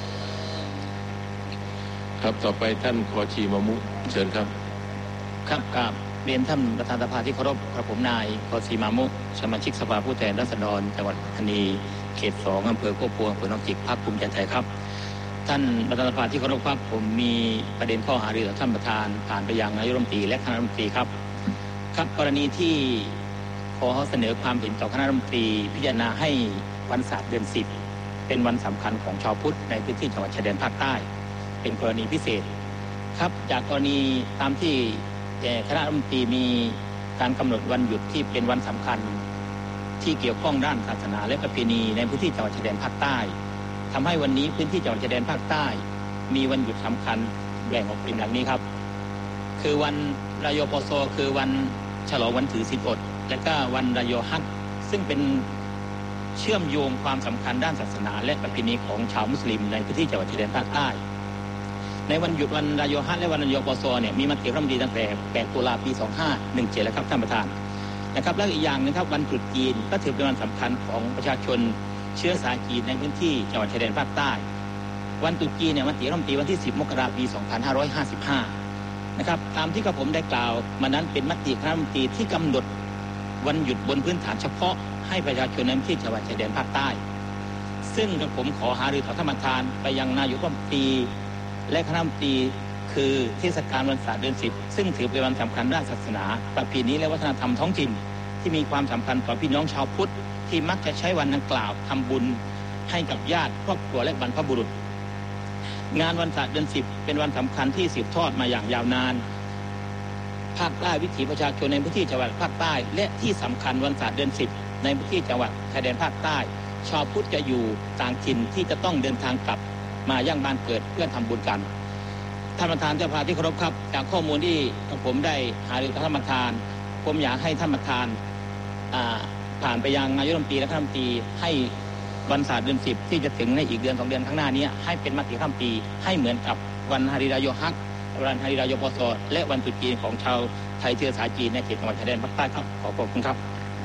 ครับต่อไปท่านคอชีมามุเชิญครับครับกราบเรียนท่านประธานสภาที่เคารพกระผมนายคอชีมามุสมาชิกสภาผู้แทนราษฎรจังหวัดปัตตานีเขตสองอำเภอโคกพวงอำเภอหนองจิกพรรคภูมิใจไทยครับท่านประธานสภาที่เคารพครับผมมีประเด็นข้อหารือต่อท่านประธานผ่านไปยังนายกรัฐมนตรีและคณะรัฐมนตรีครับครับกรณีที่ขอเสนอความเห็นต่อคณะรัฐมนตรีพิจารณาให้วันศาสตร์เดือนสิบเป็นวันสำคัญของชาวพุทธในพื้นที่จังหวัดชายแดนภาคใต้เป็นกรณีพิเศษครับจากกรณีตามที่คณะรัฐมนตรีมีการกำหนดวันหยุดที่เป็นวันสำคัญที่เกี่ยวข้องด้านศาสนาและประเพณีในพื้นที่จังหวัดชายแดนภาคใต้ทำให้วันนี้พื้นที่จังหวัดชายแดนภาคใต้มีวันหยุดสำคัญแบ่งออกเป็นดังนี้ครับคือวันรายปศคือวันฉลองวันถือศีลอดและก็วันรายฮัจญ์ซึ่งเป็นเชื่อมโยงความสำคัญด้านศาสนาและประเพณีของชาวมุสลิมในพื้นที่จังหวัดชายแดนภาคใต้ในวันหยุดวันรายฮัจญ์และวันรายปศเนี่ยมีมติคณะรัฐมนตรีตั้งแต่แปดตุลาปีสองพันห้าร้อยสิบเจ็ดแล้วครับท่านประธานนะครับและอีกอย่างนึงครับวันตรุษจีนก็ถือเป็นวันสำคัญของประชาชนเชื้อสายจีนในพื้นที่จังหวัดชายแดนภาคใต้วันตรุษจีนเนี่ยมติคณะรัฐมนตรีวันที่สิบมกราคมปีสองพันห้าร้อยห้าสิบห้านะครับตามที่กระผมได้กล่าวมานั้นเป็นมติคณะรัฐมนตรีที่กำหนดวันหยุดบนพื้นฐานเฉพาะให้ประชาชนในพื้นที่จังหวัดชายแดนภาคใต้ซึ่งกระผมขอหารือต่อท่านประธานไปยังนายกรัฐมนตรีและคณะรัฐมนตรีคือเทศกาลวันศาสตร์เดือนสิบซึ่งถือเป็นวันสำคัญด้านศาสนาประเพณีและวัฒนธรรมท้องถิ่นที่มีความสำคัญต่อพี่น้องชาวพุทธที่มักจะใช้วันดังกล่าวทำบุญให้กับญาติครอบครัวและบรรพบุรุษงานวันศาสตร์เดือนสิบเป็นวันสำคัญที่สืบทอดมาอย่างยาวนานภาคใต้วิถีประชาชนในพื้นที่จังหวัดภาคใต้และที่สำคัญวันศาสตร์เดือนสิบในพื้นที่จังหวัดชายแดนภาคใต้ชาวพุทธจะอยู่ต่างถิ่นที่จะต้องเดินทางกลับมายังบ้านเกิดเพื่อทำบุญกันท่านประธานเจ้าภาพที่เคารพครับจากข้อมูลที่ผมได้หารือกับท่านประธานผมอยากให้ท่านประธานผ่านไปยังนายกรัฐมนตรีและคณะรัฐมนตรีให้วันศาสตร์เดือนสิบที่จะถึงในอีกเดือนสองเดือนข้างหน้านี้ให้เป็นมติคณะรัฐมนตรีให้เหมือนกับวันฮาริรายฮัจญ์วันฮาริรายปศและวันตรุษจีนของชาวไทยเชื้อสายจีนในเขตจังหวัดชายแดนภาคใต้ครับขอบคุณครับ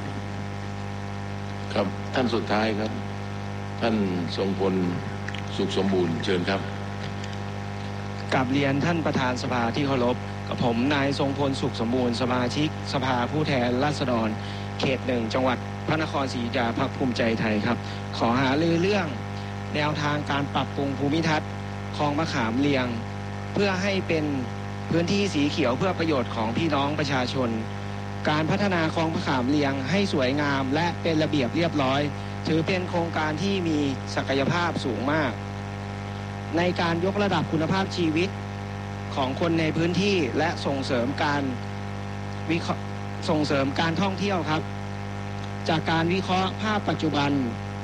ครับท่านสุดท้ายครับท่านทรงพลสุขสมบูรณ์เชิญครับกราบเรียนท่านประธานสภาที่เคารพกับผมนายทรงพลสุขสมบูรณ์สมาชิกสภาผู้แทนราษฎรเขตหนึ่งจังหวัดพระนครศรีอยุธยาพรรคภูมิใจไทยครับขอหารือเรื่องแนวทางการปรับปรุงภูมิทัศน์คลองมะขามเลียงเพื่อให้เป็นพื้นที่สีเขียวเพื่อประโยชน์ของพี่น้องประชาชนการพัฒนาคลองมะขามเลียงให้สวยงามและเป็นระเบียบเรียบร้อยถือเป็นโครงการที่มีศักยภาพสูงมากในการยกระดับคุณภาพชีวิตของคนในพื้นที่และส่งเสริมการวิเคราะห์ส่งเสริมการท่องเที่ยวครับจากการวิเคราะห์ภาพปัจจุบัน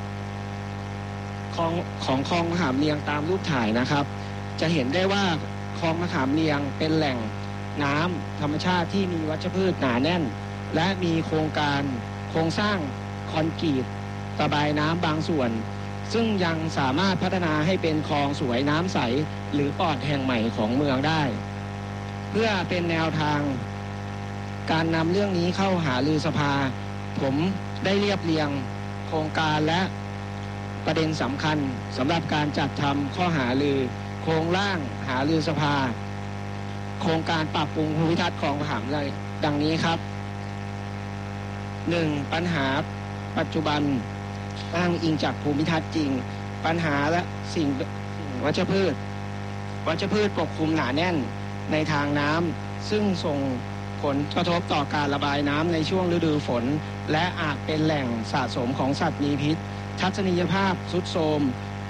ของของคลองมะขามเลียงตามรูปถ่ายนะครับจะเห็นได้ว่าคลองมะขามเลียงเป็นแหล่งน้ำธรรมชาติที่มีวัชพืชหนาแน่นและมีโครงการโครงสร้างคอนกรีตระบายน้ำบางส่วนซึ่งยังสามารถพัฒนาให้เป็นคลองสวยน้ำใสหรือปอดแห่งใหม่ของเมืองได้เพื่อเป็นแนวทางการนำเรื่องนี้เข้าหารือสภาผมได้เรียบเรียงโครงการและประเด็นสำคัญสำหรับการจัดทำข้อหารือโครงร่างหารือสภาโครงการปรับปรุงภูมิทัศน์คลองมะขามเลียงดังนี้ครับ หนึ่ง. ปัญหาปัจจุบันอ้างอิงจากภูมิทัศน์จริงปัญหาและสิ่งวัชพืชวัชพืชปกคลุมหนาแน่นในทางน้ำซึ่งส่งผลกระทบต่อการระบายน้ำในช่วงฤดูฝนและอาจเป็นแหล่งสะสมของสัตว์มีพิษทัศนียภาพทรุดโทรม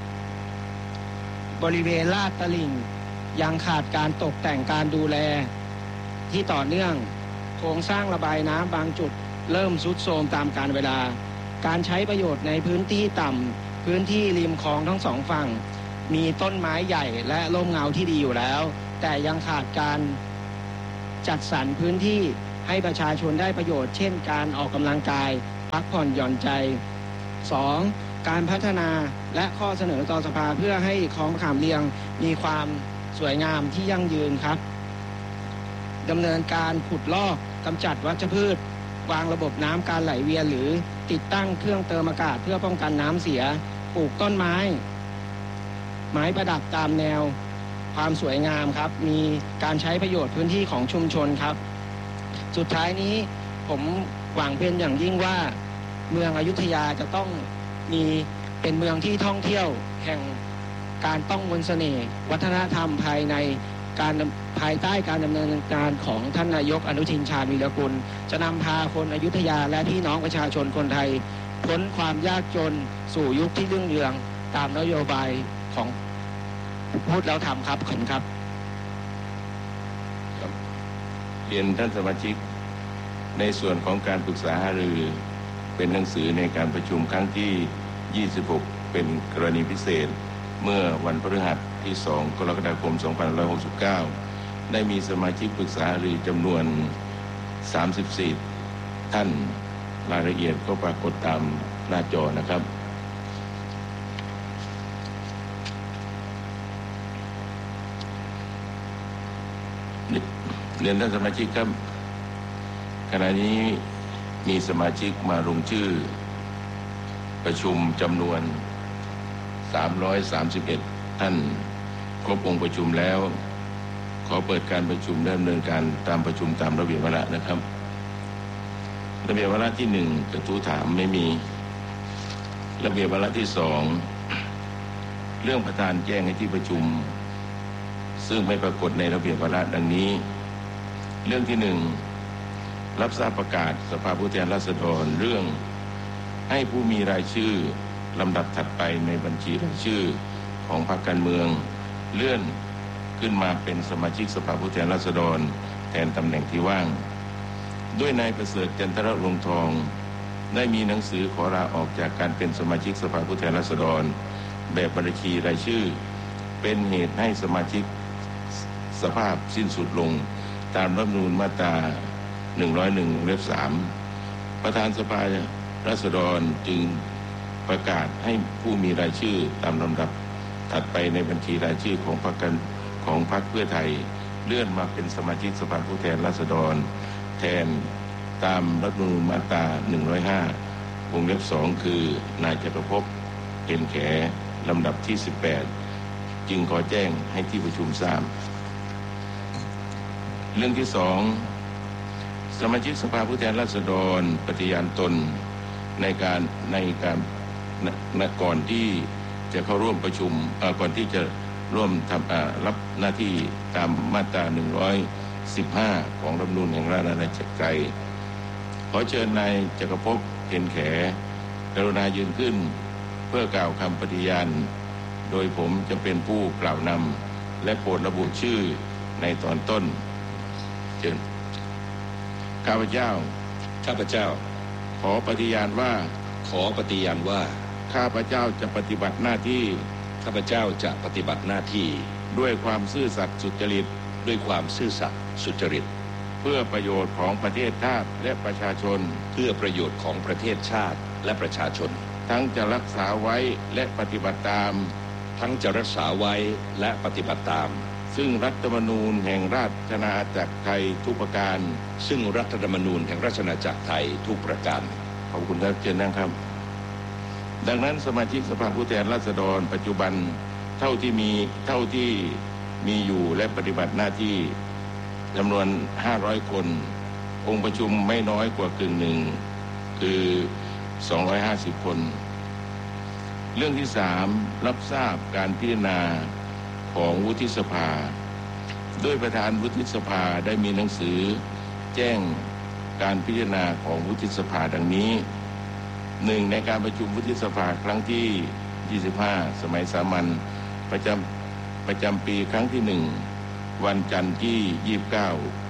บริเวณลาดตลิ่งยังขาดการตกแต่งการดูแลที่ต่อเนื่องครงสร้างระบายน้ำบางจุดเริ่มทรุดโทรมตามกาลเวลาการใช้ประโยชน์ในพื้นที่ต่ำพื้นที่ริมคลองทั้งสองฝั่งมีต้นไม้ใหญ่และร่มเงาที่ดีอยู่แล้วแต่ยังขาดการจัดสรรพื้นที่ให้ประชาชนได้ประโยชน์เช่นการออกกำลังกายพักผ่อนหย่อนใจ สอง. การพัฒนาและข้อเสนอต่อสภาเพื่อให้คลองมะขามเรียงมีความสวยงามที่ยั่งยืนครับดำเนินการขุดลอกกำจัดวัชพืชวางระบบน้ำการไหลเวียนหรือติดตั้งเครื่องเติมอากาศเพื่อป้องกันน้ำเสียปลูกต้นไม้ไม้ประดับตามแนวความสวยงามครับมีการใช้ประโยชน์พื้นที่ของชุมชนครับสุดท้ายนี้ผมหวังเป็นอย่างยิ่งว่าเมืองอยุธยาจะต้องมีเป็นเมืองที่ท่องเที่ยวแห่งการต้องมนต์เสน่ห์วัฒนธรรมภายในการภายใต้การดำเนินการของท่านนายกอนุทินชาญวีรกุลจะนำพาคนอยุธยาและพี่น้องประชาชนคนไทยพ้นความยากจนสู่ยุคที่รุ่งเรืองตามนโยบายของพูดแล้วทำครับขอบคุณครับเรียนท่านสมาชิกในส่วนของการปรึกษาหารือเป็นหนังสือในการประชุมครั้งที่ยี่สิบหกเป็นกรณีพิเศษเมื่อวันพฤหัสที่สองกรกฎาคมสองพันห้าร้อยหกสิบเก้าได้มีสมาชิกปรึกษาหารือจำนวนสามสิบสี่ท่านรายละเอียดก็ปรากฏตามหน้าจอนะครับเรียนท่านสมาชิกครับขณะนี้มีสมาชิกมาลงชื่อประชุมจำนวนสามร้อยสามสิบเอ็ดท่านครบองค์ประชุมแล้วขอเปิดการประชุมดำเนินการตามประชุมตามระเบียบวาระนะครับระเบียบวาระที่หนึ่งกระทู้ถามไม่มีระเบียบวาระที่สองเรื่องประธานแจ้งให้ที่ประชุมซึ่งไม่ปรากฏในระเบียบวาระดังนี้เรื่องที่หนึ่งรับทราบประกาศสภาผู้แทนราษฎรเรื่องให้ผู้มีรายชื่อลำดับถัดไปในบัญชีรายชื่อของพรรคการเมืองเลื่อนขึ้นมาเป็นสมาชิกสภาผู้แทนราษฎรแทนตำแหน่งที่ว่างด้วยนายประเสริฐจันทรวงศ์ทองได้มีหนังสือขอลาออกจากการเป็นสมาชิกสภาผู้แทนราษฎรแบบบัญชีรายชื่อเป็นเหตุให้สมาชิกสภาพสิ้นสุดลงตามรัฐธรรมนูญมาตราหนึ่งร้อยเอ็ดวงเล็บสามประธานสภาราษฎรจึงประกาศให้ผู้มีรายชื่อตามลำดับถัดไปในบัญชีรายชื่อของพรรคการของพรรคเพื่อไทยเลื่อนมาเป็นสมาชิกสภาผู้แทนราษฎรแทนตามรัฐธรรมนูญมาตราหนึ่งร้อยห้าวงเล็บสองคือนายจักรภพเพ็ญแขลำดับที่สิบแปดจึงขอแจ้งให้ที่ประชุมทราบเรื่องที่สองสมาชิกสภาผู้แทนราษฎรปฏิญาณตนในการในการณก่อนที่จะเข้าร่วมประชุมก่อนที่จะร่วมทำรับหน้าที่ตามมาตราหนึ่งร้อยสิบห้าของรัฐธรรมนูญแห่งราชอาณาจักรไทยขอเชิญนายจักรภพเพ็ญแขกรุณายืนขึ้นเพื่อกล่าวคำปฏิญาณโดยผมจะเป็นผู้กล่าวนำและโปรดระบุชื่อในตอนต้นเชิญข้าพเจ้าข้าพเจ้าขอปฏิญาณว่าขอปฏิญาณว่าข้าพเจ้าจะปฏิบัติหน้าที่ข้าพเจ้าจะปฏิบัติหน้าที่ด้วยความซื่อสัตย์สุจริตด้วยความซื่อสัตย์สุจริตเพื่อประโยชน์ของประเทศชาติและประชาชนเพื่อประโยชน์ของประเทศชาติและประชาชนทั้งจะรักษาไว้และปฏิบัติตามทั้งจะรักษาไว้และปฏิบัติตามซึ่งรัฐธรรมนูญแห่งราชอาณาจักรไทยทุกประการซึ่งรัฐธรรมนูญแห่งราชอาณาจักรไทยทุกประการขอบคุณครับเชิญนั่งครับดังนั้นสมาชิกสภาผู้แทนราษฎรปัจจุบันเท่าที่มีเท่าที่มีอยู่และปฏิบัติหน้าที่จำนวนห้าร้อยคนองค์ประชุมไม่น้อยกว่ากึ่งหนึ่งคือสองร้อยห้าสิบคนเรื่องที่สามรับทราบการพิจารณาของวุฒิสภาโดยประธานวุฒิสภาได้มีหนังสือแจ้งการพิจารณาของวุฒิสภาดังนี้หนึ่งในการประชุมวุฒิสภาครั้งที่ยี่สิบห้าสมัยสามัญประจำประจำปีครั้งที่หนึ่งวันจันทร์ที่ยี่สิบเก้า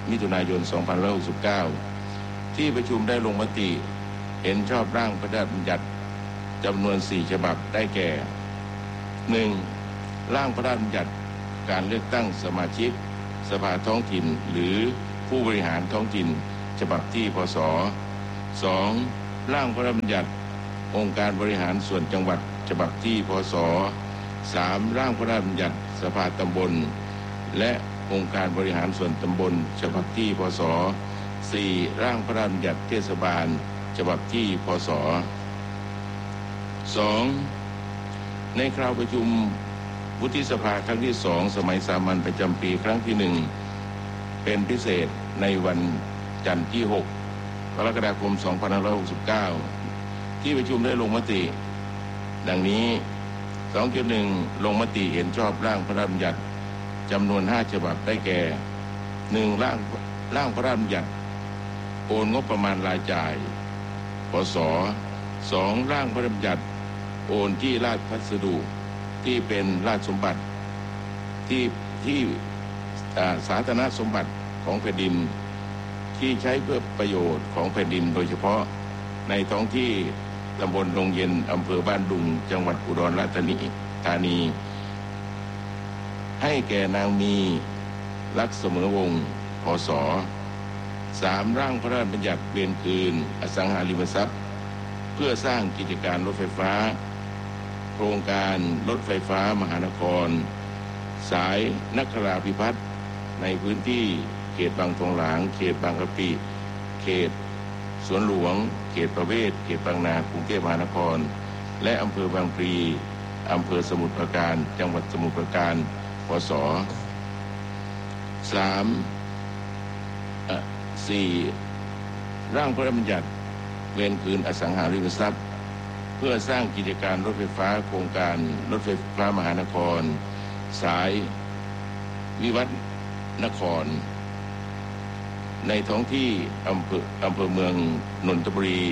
มิถุนายน สองพันห้าร้อยหกสิบเก้า ที่ประชุมได้ลงมติเห็นชอบร่างพระราชบัญญัติจำนวนสี่ฉบับได้แก่ หนึ่ง ร่างพระราชบัญญัติการเลือกตั้งสมาชิกสภาท้องถิ่นหรือผู้บริหารท้องถิ่นฉบับที่พ.ศ. สอง ร่างพระราชบัญญัติองค์การบริหารส่วนจังหวัดฉบับที่พ.ศ. สาม ร่างพระราชบัญญัติสภาตำบลและองค์การบริหารส่วนตำบลฉบับที่พ.ศ. สี่ ร่างพระราชบัญญัติเทศบาลฉบับที่พ.ศ. สอง ในคราวประชุมวุฒิสภาครั้งที่สองสมัยสามัญประจำปีครั้งที่หนึ่งเป็นพิเศษในวันจันทร์ที่หกกรกฎาคมสองพันห้าร้อยหกสิบเก้าที่ประชุมได้ลงมติดังนี้ สองจุดหนึ่ง ลงมติเห็นชอบร่างพระราชบัญญัติจำนวนห้าฉบับได้แก่ หนึ่ง ร่างร่างพระราชบัญญัติโอนงบประมาณรายจ่ายพ.ศ. สอง ร่างพระราชบัญญัติโอนที่ราชพัสดุที่เป็นราชสมบัติที่ที่สาธารณสมบัติของแผ่นดินที่ใช้เพื่อประโยชน์ของแผ่นดินโดยเฉพาะในท้องที่ตำบลดงเย็นอำเภอบ้านดุงจังหวัดอุดรราชธานีให้แก่นางมีลักษณ์เสมอวงศ์พ.ศ. สาม ร่างพระราชบัญญัติเวียนคืนอสังหาริมทรัพย์เพื่อสร้างกิจการรถไฟฟ้าโครงการรถไฟฟ้ามหานครสายนคราภิพัฒน์ในพื้นที่เขตบางทองหลางเขตบางกะปิเขตสวนหลวงเขตประเวศเขตบางนากรุงเทพมหานครและอำเภอบางพลีอำเภอสมุทรปราการจังหวัดสมุทรปราการพ.ศ. สาม สี่ ร่างพระราชบัญญัติเวรคืนอสังหาริมทรัพย์เพื่อสร้างกิจการรถไฟฟ้าโครงการรถไฟฟ้ามหานครสายวิวัฒนครในท้องที่อำเภออำเภอเมืองนนทบุรี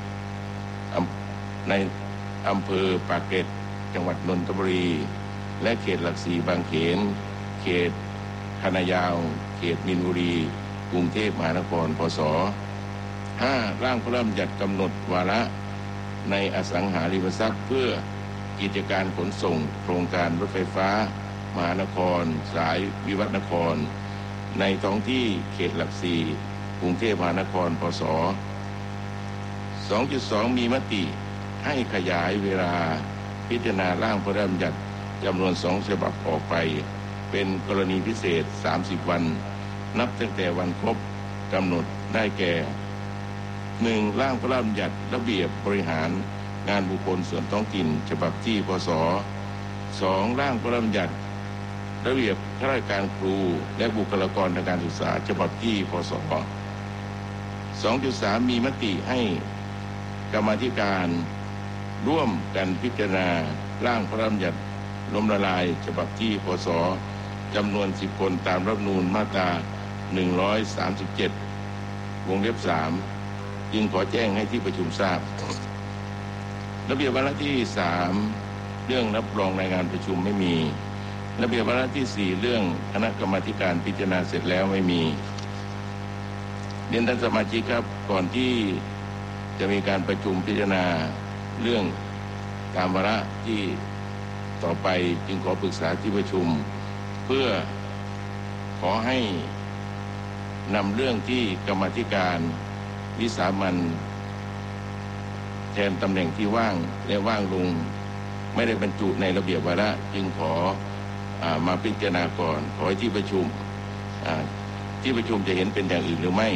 ในอำเภอปากเกร็ดจังหวัดนนทบุรีและเขตหลักสี่บางเขนเขตคณะยาวเขตมีนบุรีกรุงเทพมหานครพ.ศ. ห้า ร่างพระราชบัญญัติกำหนดวาระในอสังหาริมทรัพย์เพื่อกิจการขนส่งโครงการรถไฟฟ้ามหานครสายวิวัฒนครในท้องที่เขตหลักสี่กรุงเทพมหานครพ.ศ. สองจุดสอง มีมติให้ขยายเวลาพิจารณาร่างพระราชบัญญัติจำนวนสองฉบับออกไปเป็นกรณีพิเศษสามสิบวันนับตั้งแต่วันครบกำหนดได้แก่ หนึ่ง ร่างพระราชบัญญัติระเบียบบริหารงานบุคคลส่วนท้องถิ่นฉบับที่พ.ศ. สอง ร่างพระราชบัญญัติระเบียบข้าราชการครูและบุคลากรทางการศึกษาฉบับที่พ.ศ. สองจุดสาม มีมติให้กรรมาธิการร่วมกันพิจารณาร่างพระราชบัญญัติล้มละลายฉบับที่พ.ศ. จำนวนสิบคนตามรัฐธรรมนูญมาตราหนึ่งร้อยสามสิบเจ็ดวงเล็บสามจึงขอแจ้งให้ที่ประชุมทราบระเบียบวาระที่สามเรื่องรับรองรายงานประชุมไม่มีระเบียบวาระที่สี่เรื่องคณะกรรมาธิการพิจารณาเสร็จแล้วไม่มีเรียนท่านสมาชิกครับก่อนที่จะมีการประชุมพิจารณาเรื่องตามวาระที่ต่อไปจึงขอปรึกษาที่ประชุมเพื่อขอให้นำเรื่องที่กรรมาธิการวิสามัญแทนตำแหน่งที่ว่างและว่างลงไม่ได้บรรจุในระเบียบวาระจึงขออ่ามาพิจารณาก่อนขอให้ที่ประชุมอ่าที่ประชุมจะเห็นเป็นอย่างอื่นหรือไม่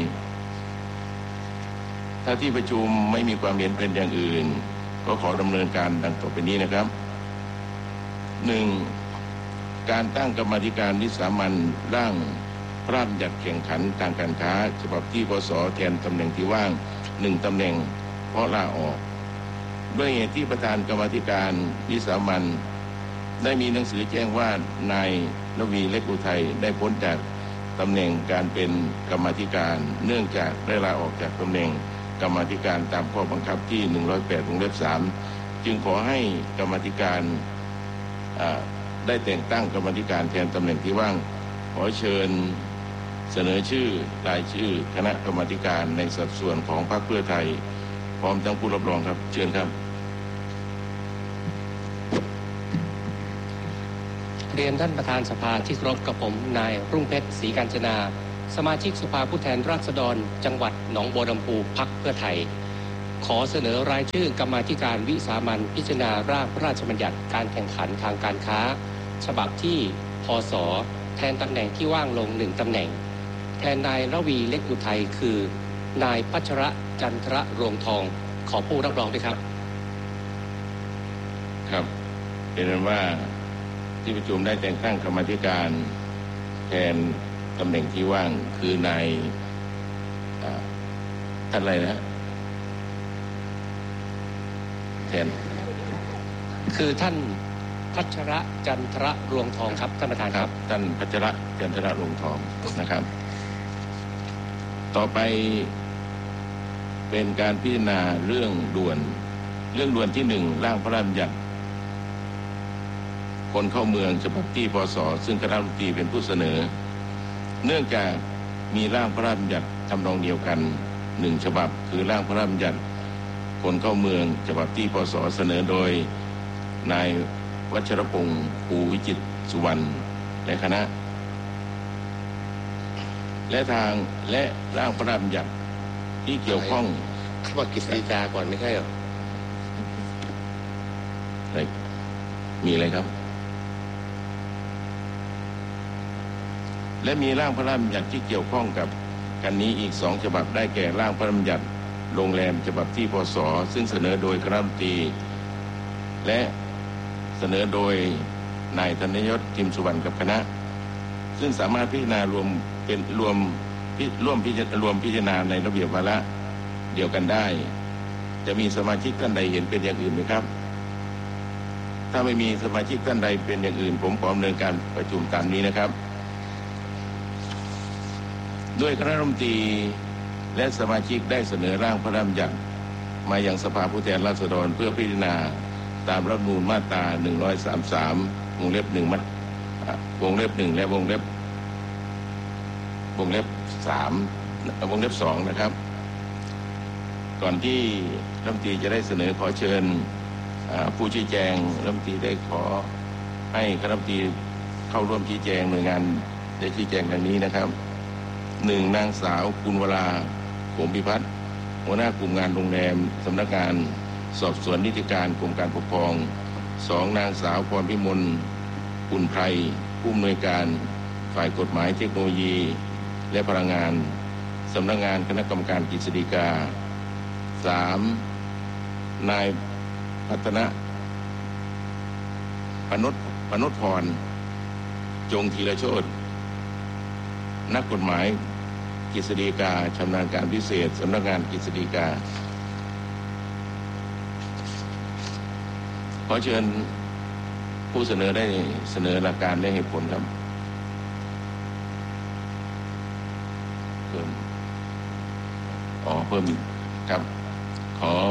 ถ้าที่ประชุมไม่มีความเห็นเป็นอย่างอื่นก็ขอดำเนินการดังต่อไปนี้นะครับ หนึ่ง การตั้งกรรมาธิการวิสามัญร่างพระราชบัญญัติแข่งขันทางการค้าฉบับที่พ.ศ. แทนตำแหน่งที่ว่างหนึ่งตำแหน่งเพราะลาออกด้วยเหตุที่ประธานกรรมาธิการวิสามัญได้มีหนังสือแจ้งว่านายนวีเล็กอุทัยได้พ้นจากตำแหน่งการเป็นกรรมาธิการเนื่องจากได้ลาออกจากตำแหน่งกรรมาธิการตามข้อบังคับที่หนึ่งร้อยแปดวงเล็บสามจึงขอให้กรรมาธิการได้แต่งตั้งกรรมาธิการแทนตำแหน่งที่ว่างขอเชิญเสนอชื่อรายชื่อคณะกรรมาธิการในสัดส่วนของพรรคเพื่อไทยพร้อมทั้งผู้รับรองครับเชิญครับเรียนท่านประธานสภาที่เคารพกับผมนายรุ่งเพชรศรีกาญจนาสมาชิกสภาผู้แทนราษฎรจังหวัดหนองบัวลำพูพรรคเพื่อไทยขอเสนอรายชื่อกรรมาธิการวิสามัญพิจารณาร่างพระราชบัญญัติการแข่งขันทางการค้าฉบับที่พ.ศ.แทนตำแหน่งที่ว่างลงหนึ่งตำแหน่งแทนนายระวีเล็กอุทัยคือนายพัชระจันทระรวงทองขอผู้รับรองด้วยครับครับเป็นนั้นว่าที่ประชุมได้แต่งตั้งกรรมาธิการแทนตำแหน่งที่ว่างคือนายท่านอะไรนะแทนคือท่านพัชระจันทระรวงทองครับท่านประธานครับท่านพัชระจันทระรวงทองนะครับต่อไปเป็นการพิจารณาเรื่องด่วนเรื่องด่วนที่หนึ่งร่างพระราชบัญญัติคนเข้าเมืองฉบับที่พ.ศ.ซึ่งคณะรัฐมนตรีเป็นผู้เสนอเนื่องจากมีร่างพระราชบัญญัติทำนองเดียวกันหนึ่งฉบับคือร่างพระราชบัญญัติคนเข้าเมืองฉบับที่พ.ศ.เสนอโดยนายวัชรพงศ์ภูวิจิตรสุวรรณและคณะและทางและร่างพระราชบัญญัติที่เกี่ยวข้องเขาบอกกฤษฎีกาก่อนไม่ใช่หรออะไรมีอะไรครับและมีร่างพระราชบัญญัติที่เกี่ยวข้องกับกันนี้อีกสองฉบับได้แก่ร่างพระราชบัญญัติโรงแรมฉบับที่พ.ศ.ซึ่งเสนอโดยคณะรัฐมนตรีและเสนอโดยนายธนยศทิมสุวรรณกับคณะซึ่งสามารถพิจารณารวมเป็นรวมร่วมพิจารณารวมพิจารณาในระเบียบวาระเดียวกันได้จะมีสมาชิกท่านใดเห็นเป็นอย่างอื่นไหมครับถ้าไม่มีสมาชิกท่านใดเป็นอย่างอื่นผมขอดำเนินการประชุมตามนี้นะครับด้วยคณะรัฐมนตรีและสมาชิกได้เสนอร่างพระราชบัญญัติมายังสภาผู้แทนราษฎรเพื่อพิจารณาตามรัฐธรรมนูญมาตราหนึ่งร้อยสามสิบสามวงเล็บหนึ่งมัดวงเล็บหนึ่งและวงเล็บวงเล็บสามวงเล็บสองนะครับก่อนที่รัฐมนตรีจะได้เสนอขอเชิญผู้ชี้แจงรัฐมนตรีได้ขอให้คณะรัฐมนตรีเข้าร่วมชี้แจงหน่วยงานได้ชี้แจงดังนี้นะครับหนึ่งนางสาวกุลวราโขมพิพัฒน์หัวหน้ากลุ่มงานโรงแรมสำนักงานสอบสวนนิติการกรมการปกครองสองนางสาวพรพิมลอุ่นไพรผู้อำนวยการฝ่ายกฎหมายเทคโนโลยีและพลังงานสำนักงานคณะกรรมการกฤษฎีกาสามนายพัฒนะพนชพนชพรจงธีรโชตินักกฎหมายกฤษฎีกาชำนาญการพิเศษสำนักงานกฤษฎีกาขอเชิญผู้เสนอได้เสนอหลักการและเหตุผลครับเพิ่มอ๋อเพิ่มครับขอ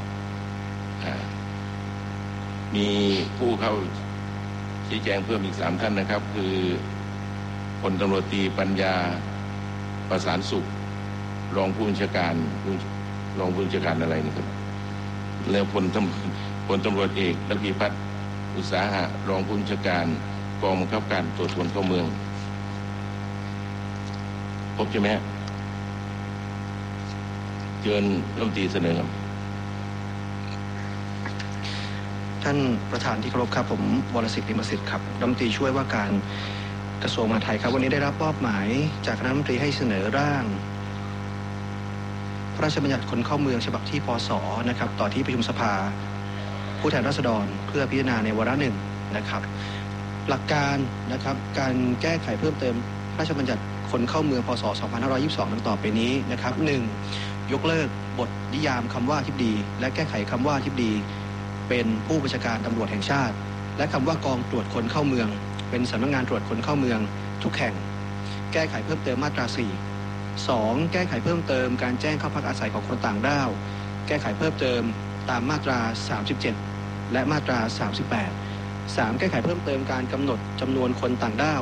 มีผู้เข้าชี้แจงเพิ่มอีกสามท่านนะครับคือพลตำรวจตรีปัญญาประสานสุขรองผู้บัญชาการรองผู้บัญชาการอะไรนี่ครับแล้วพลตำพลตำรวจเอกระพีพัฒน์อุตสาหะรองผู้บัญชาการกองบังคับการตรวจคนเข้าเมืองพบใช่ไหมฮะเชิญรัฐมนตรีเสนอครับท่านประธานที่เคารพครับผมวรสิทธิ์ ลิมสิทธิ์ครับรัฐมนตรีช่วยว่าการกระทรวงมหาดไทยครับวันนี้ได้รับมอบหมายจากคณะรัฐมนตรีให้เสนอร่างพระราชบัญญัติคนเข้าเมืองฉบับที่พ.ศ.นะครับต่อที่ประชุมสภาผู้แทนราษฎรเพื่อพิจารณาในวาระหนึ่งนะครับหลักการนะครับการแก้ไขเพิ่มเติมพระราชบัญญัติคนเข้าเมืองพ.ศ. สองพันห้าร้อยยี่สิบสองดังต่อไปนี้นะครับหนึ่งยกเลิกบทนิยามคำว่าอธิบดีและแก้ไขคำว่าอธิบดีเป็นผู้บัญชาการตำรวจแห่งชาติและคำว่ากองตรวจคนเข้าเมืองเป็นสำนักงานตรวจคนเข้าเมืองทุกแห่งแก้ไขเพิ่มเติมมาตราสี่ สองแก้ไขเพิ่มเติมการแจ้งเข้าพักอาศัยของคนต่างด้าวแก้ไขเพิ่มเติมตามมาตราสามสิบเจ็ดและมาตราสามสิบแปด สามแก้ไขเพิ่มเติมการกำหนดจำนวนคนต่างด้าว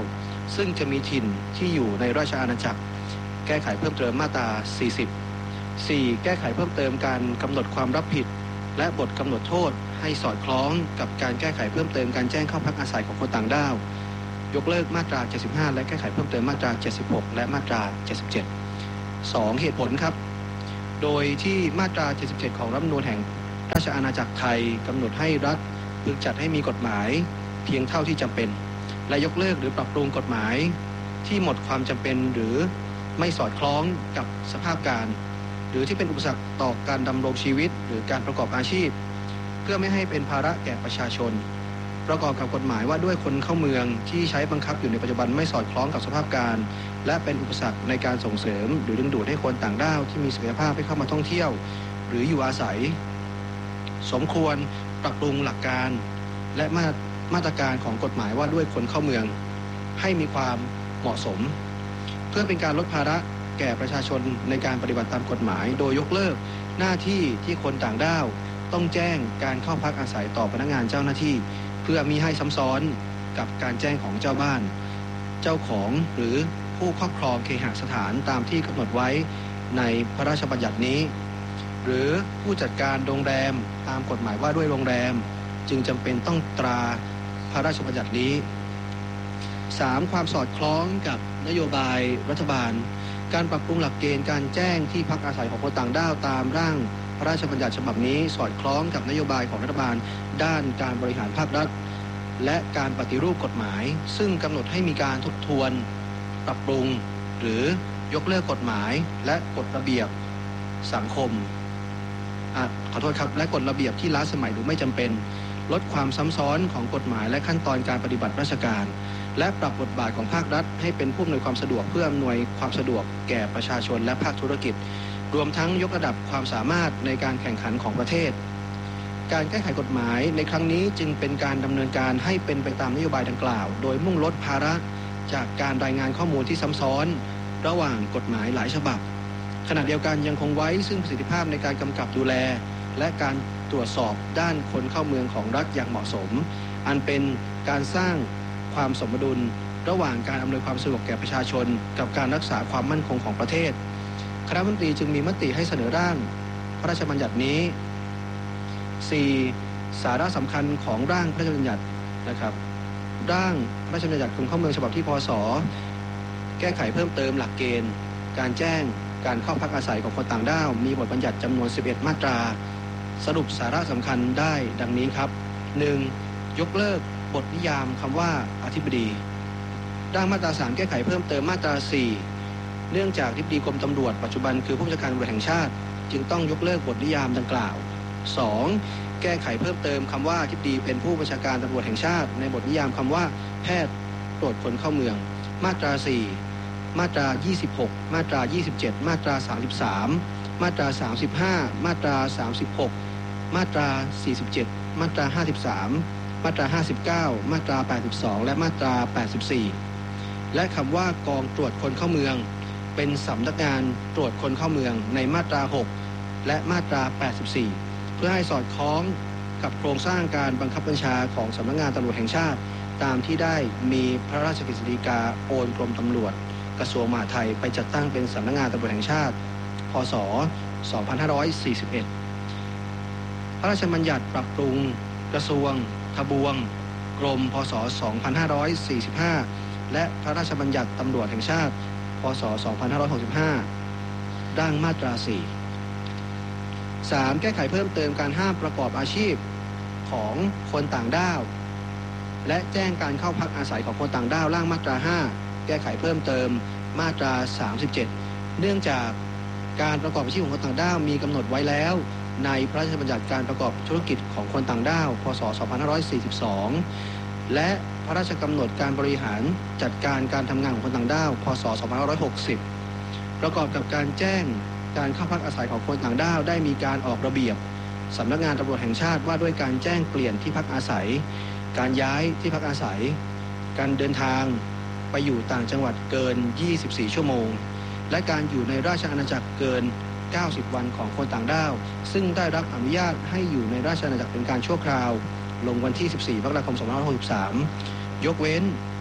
ซึ่งจะมีถิ่นที่อยู่ในราชอาณาจักรแก้ไขเพิ่มเติมมาตรา สี่สิบ สี่ แก้ไขเพิ่มเติมการกำหนดความรับผิดและบทกำหนดโทษให้สอดคล้องกับการแก้ไขเพิ่มเติมการแจ้งเข้าพักอาศัยของคนต่างด้าวยกเลิกมาตรา เจ็ดสิบห้า และแก้ไขเพิ่มเติมมาตรา เจ็ดสิบหก และมาตรา เจ็ดสิบเจ็ด สอง เหตุผลครับโดยที่มาตรา เจ็ดสิบเจ็ด ของรัฐธรรมนูญแห่งราชอาณาจักรไทยกำหนดให้รัฐพึงจัดให้มีกฎหมายเพียงเท่าที่จำเป็นและยกเลิกหรือปรับปรุงกฎหมายที่หมดความจำเป็นหรือไม่สอดคล้องกับสภาพการหรือที่เป็นอุปสรรคต่อการดำรงชีวิตหรือการประกอบอาชีพเพื่อไม่ให้เป็นภาระแก่ประชาชนประกอบกับกฎหมายว่าด้วยคนเข้าเมืองที่ใช้บังคับอยู่ในปัจจุบันไม่สอดคล้องกับสภาพการและเป็นอุปสรรคในการส่งเสริมหรือดึงดูดให้คนต่างด้าวที่มีศักยภาพให้เข้ามาท่องเที่ยวหรืออยู่อาศัยสมควรปรับปรุงหลักการและมามาตรการของกฎหมายว่าด้วยคนเข้าเมืองให้มีความเหมาะสมเพื่อเป็นการลดภาระแก่ประชาชนในการปฏิบัติตามกฎหมายโดยยกเลิกหน้าที่ที่คนต่างด้าวต้องแจ้งการเข้าพักอาศัยต่อพนักงานเจ้าหน้าที่เพื่อมิให้ซ้ำซ้อนกับการแจ้งของเจ้าบ้านเจ้าของหรือผู้ครอบครองเคหสถานตามที่กำหนดไว้ในพระราชบัญญัตินี้หรือผู้จัดการโรงแรมตามกฎหมายว่าด้วยโรงแรมจึงจำเป็นต้องตราพระราชบัญญัตินี้ สาม ความสอดคล้องกับนโยบายรัฐบาลการปรับปรุงหลักเกณฑ์การแจ้งที่พักอาศัยของคนต่างด้าวตามร่างพระราชบัญญัติฉบับนี้สอดคล้องกับนโยบายของรัฐบาลด้านการบริหารภาครัฐและการปฏิรูปกฎหมายซึ่งกำหนดให้มีการทบทวนปรับปรุงหรือยกเลิกกฎหมายและกฎระเบียบสังคมอ่ะขอโทษครับและกฎระเบียบที่ล้าสมัยหรือไม่จำเป็นลดความซ้ำซ้อนของกฎหมายและขั้นตอนการปฏิบัติราชการและปรับบทบาทของภาครัฐให้เป็นผู้อำนวยความสะดวกเพื่ออำนวยความสะดวกแก่ประชาชนและภาคธุรกิจรวมทั้งยกระดับความสามารถในการแข่งขันของประเทศการแก้ไขกฎหมายในครั้งนี้จึงเป็นการดำเนินการให้เป็นไปตามนโยบายดังกล่าวโดยมุ่งลดภาระจากการรายงานข้อมูลที่ซ้ำซ้อนระหว่างกฎหมายหลายฉบับขณะเดียวกันยังคงไว้ซึ่งประสิทธิภาพในการกำกับดูแลและการตรวจสอบด้านคนเข้าเมืองของรัฐอย่างเหมาะสมอันเป็นการสร้างความสมดุลระหว่างการอำนวยความสะดวกแก่ประชาชนกับการรักษาความมั่นคงของประเทศคณะรัฐมนตรีจึงมีมติให้เสนอร่างพระราชบัญญัตินี้ สี่ สาระสำคัญของร่างพระราชบัญญัตินะครับร่างพระราชบัญญัติคนเข้าเมืองฉบับที่พ.ศ.แก้ไขเพิ่มเติมหลักเกณฑ์การแจ้งการเข้าพักอาศัยของคนต่างด้าวมีบทบัญญัติจำนวนสิบเอ็ดมาตราสรุปสาระสำคัญได้ดังนี้ครับ หนึ่ง ยกเลิกบทนิยามคำว่าอธิบดีร่างมาตรา สาม แก้ไขเพิ่มเติมมาตรา สี่ เนื่องจากอธิบดีกรมตำรวจปัจจุบันคือผู้บัญชาการตำรวจแห่งชาติจึงต้องยกเลิกบทนิยามดังกล่าว สอง แก้ไขเพิ่มเติมคำว่าอธิบดีเป็นผู้บัญชาการตำรวจแห่งชาติในบทนิยามคำว่าแพทย์ตรวจคนเข้าเมืองมาตรา สี่ มาตรา ยี่สิบหก มาตรา ยี่สิบเจ็ด มาตรา สามสิบสาม มาตรา สามสิบห้า มาตรา สามสิบหก มาตรา สี่สิบเจ็ด มาตรา ห้าสิบสาม มาตรา ห้าสิบเก้า มาตรา แปดสิบสอง และมาตรา แปดสิบสี่ และคำว่ากองตรวจคนเข้าเมืองเป็นสำนักงานตรวจคนเข้าเมืองในมาตรา หก และมาตรา แปดสิบสี่ เพื่อให้สอดคล้องกับโครงสร้างการบังคับบัญชาของสำนักงานตำรวจแห่งชาติตามที่ได้มีพระราชกฤษฎีกาโอนกรมตำรวจกระทรวงมหาดไทยไปจัดตั้งเป็นสำนักงานตำรวจแห่งชาติพ.ศ. สองพันห้าร้อยสี่สิบเอ็ด พระราชบัญญัติปรับปรุงกระทรวงทบวงกรมพ.ศ. สองพันห้าร้อยสี่สิบห้า และพระราชบัญญัติตำรวจแห่งชาติพ.ศ. สองพันห้าร้อยหกสิบห้า ร่างมาตรา สี่ สาม แก้ไขเพิ่มเติมการห้ามประกอบอาชีพของคนต่างด้าวและแจ้งการเข้าพักอาศัยของคนต่างด้าวร่างมาตรา ห้า แก้ไขเพิ่มเติมมาตรา สามสิบเจ็ด เนื่องจากการประกอบอาชีพของคนต่างด้าวมีกำหนดไว้แล้วในพระราชบัญญัติการประกอบธุรกิจของคนต่างด้าวพ.ศ. สองพันห้าร้อยสี่สิบสอง และพระราชกำหนดการบริหารจัดการการทำงานของคนต่างด้าวพ.ศ. สองพันห้าร้อยหกสิบ ประกอบกับการแจ้งการเข้าพักอาศัยของคนต่างด้าวได้มีการออกระเบียบสำนักงานตำรวจแห่งชาติว่าด้วยการแจ้งเปลี่ยนที่พักอาศัยการย้ายที่พักอาศัยการเดินทางไปอยู่ต่างจังหวัดเกินยี่สิบสี่ชั่วโมงและการอยู่ในราชอาณาจักรเกินเก้าสิบวันของคนต่างด้าวซึ่งได้รับอนุญาตให้อยู่ในราชอาณาจักรเป็นการชั่วคราวลงวันที่สิบสี่มกราคมสองพันห้าร้อยหกสิบสามยกเว้น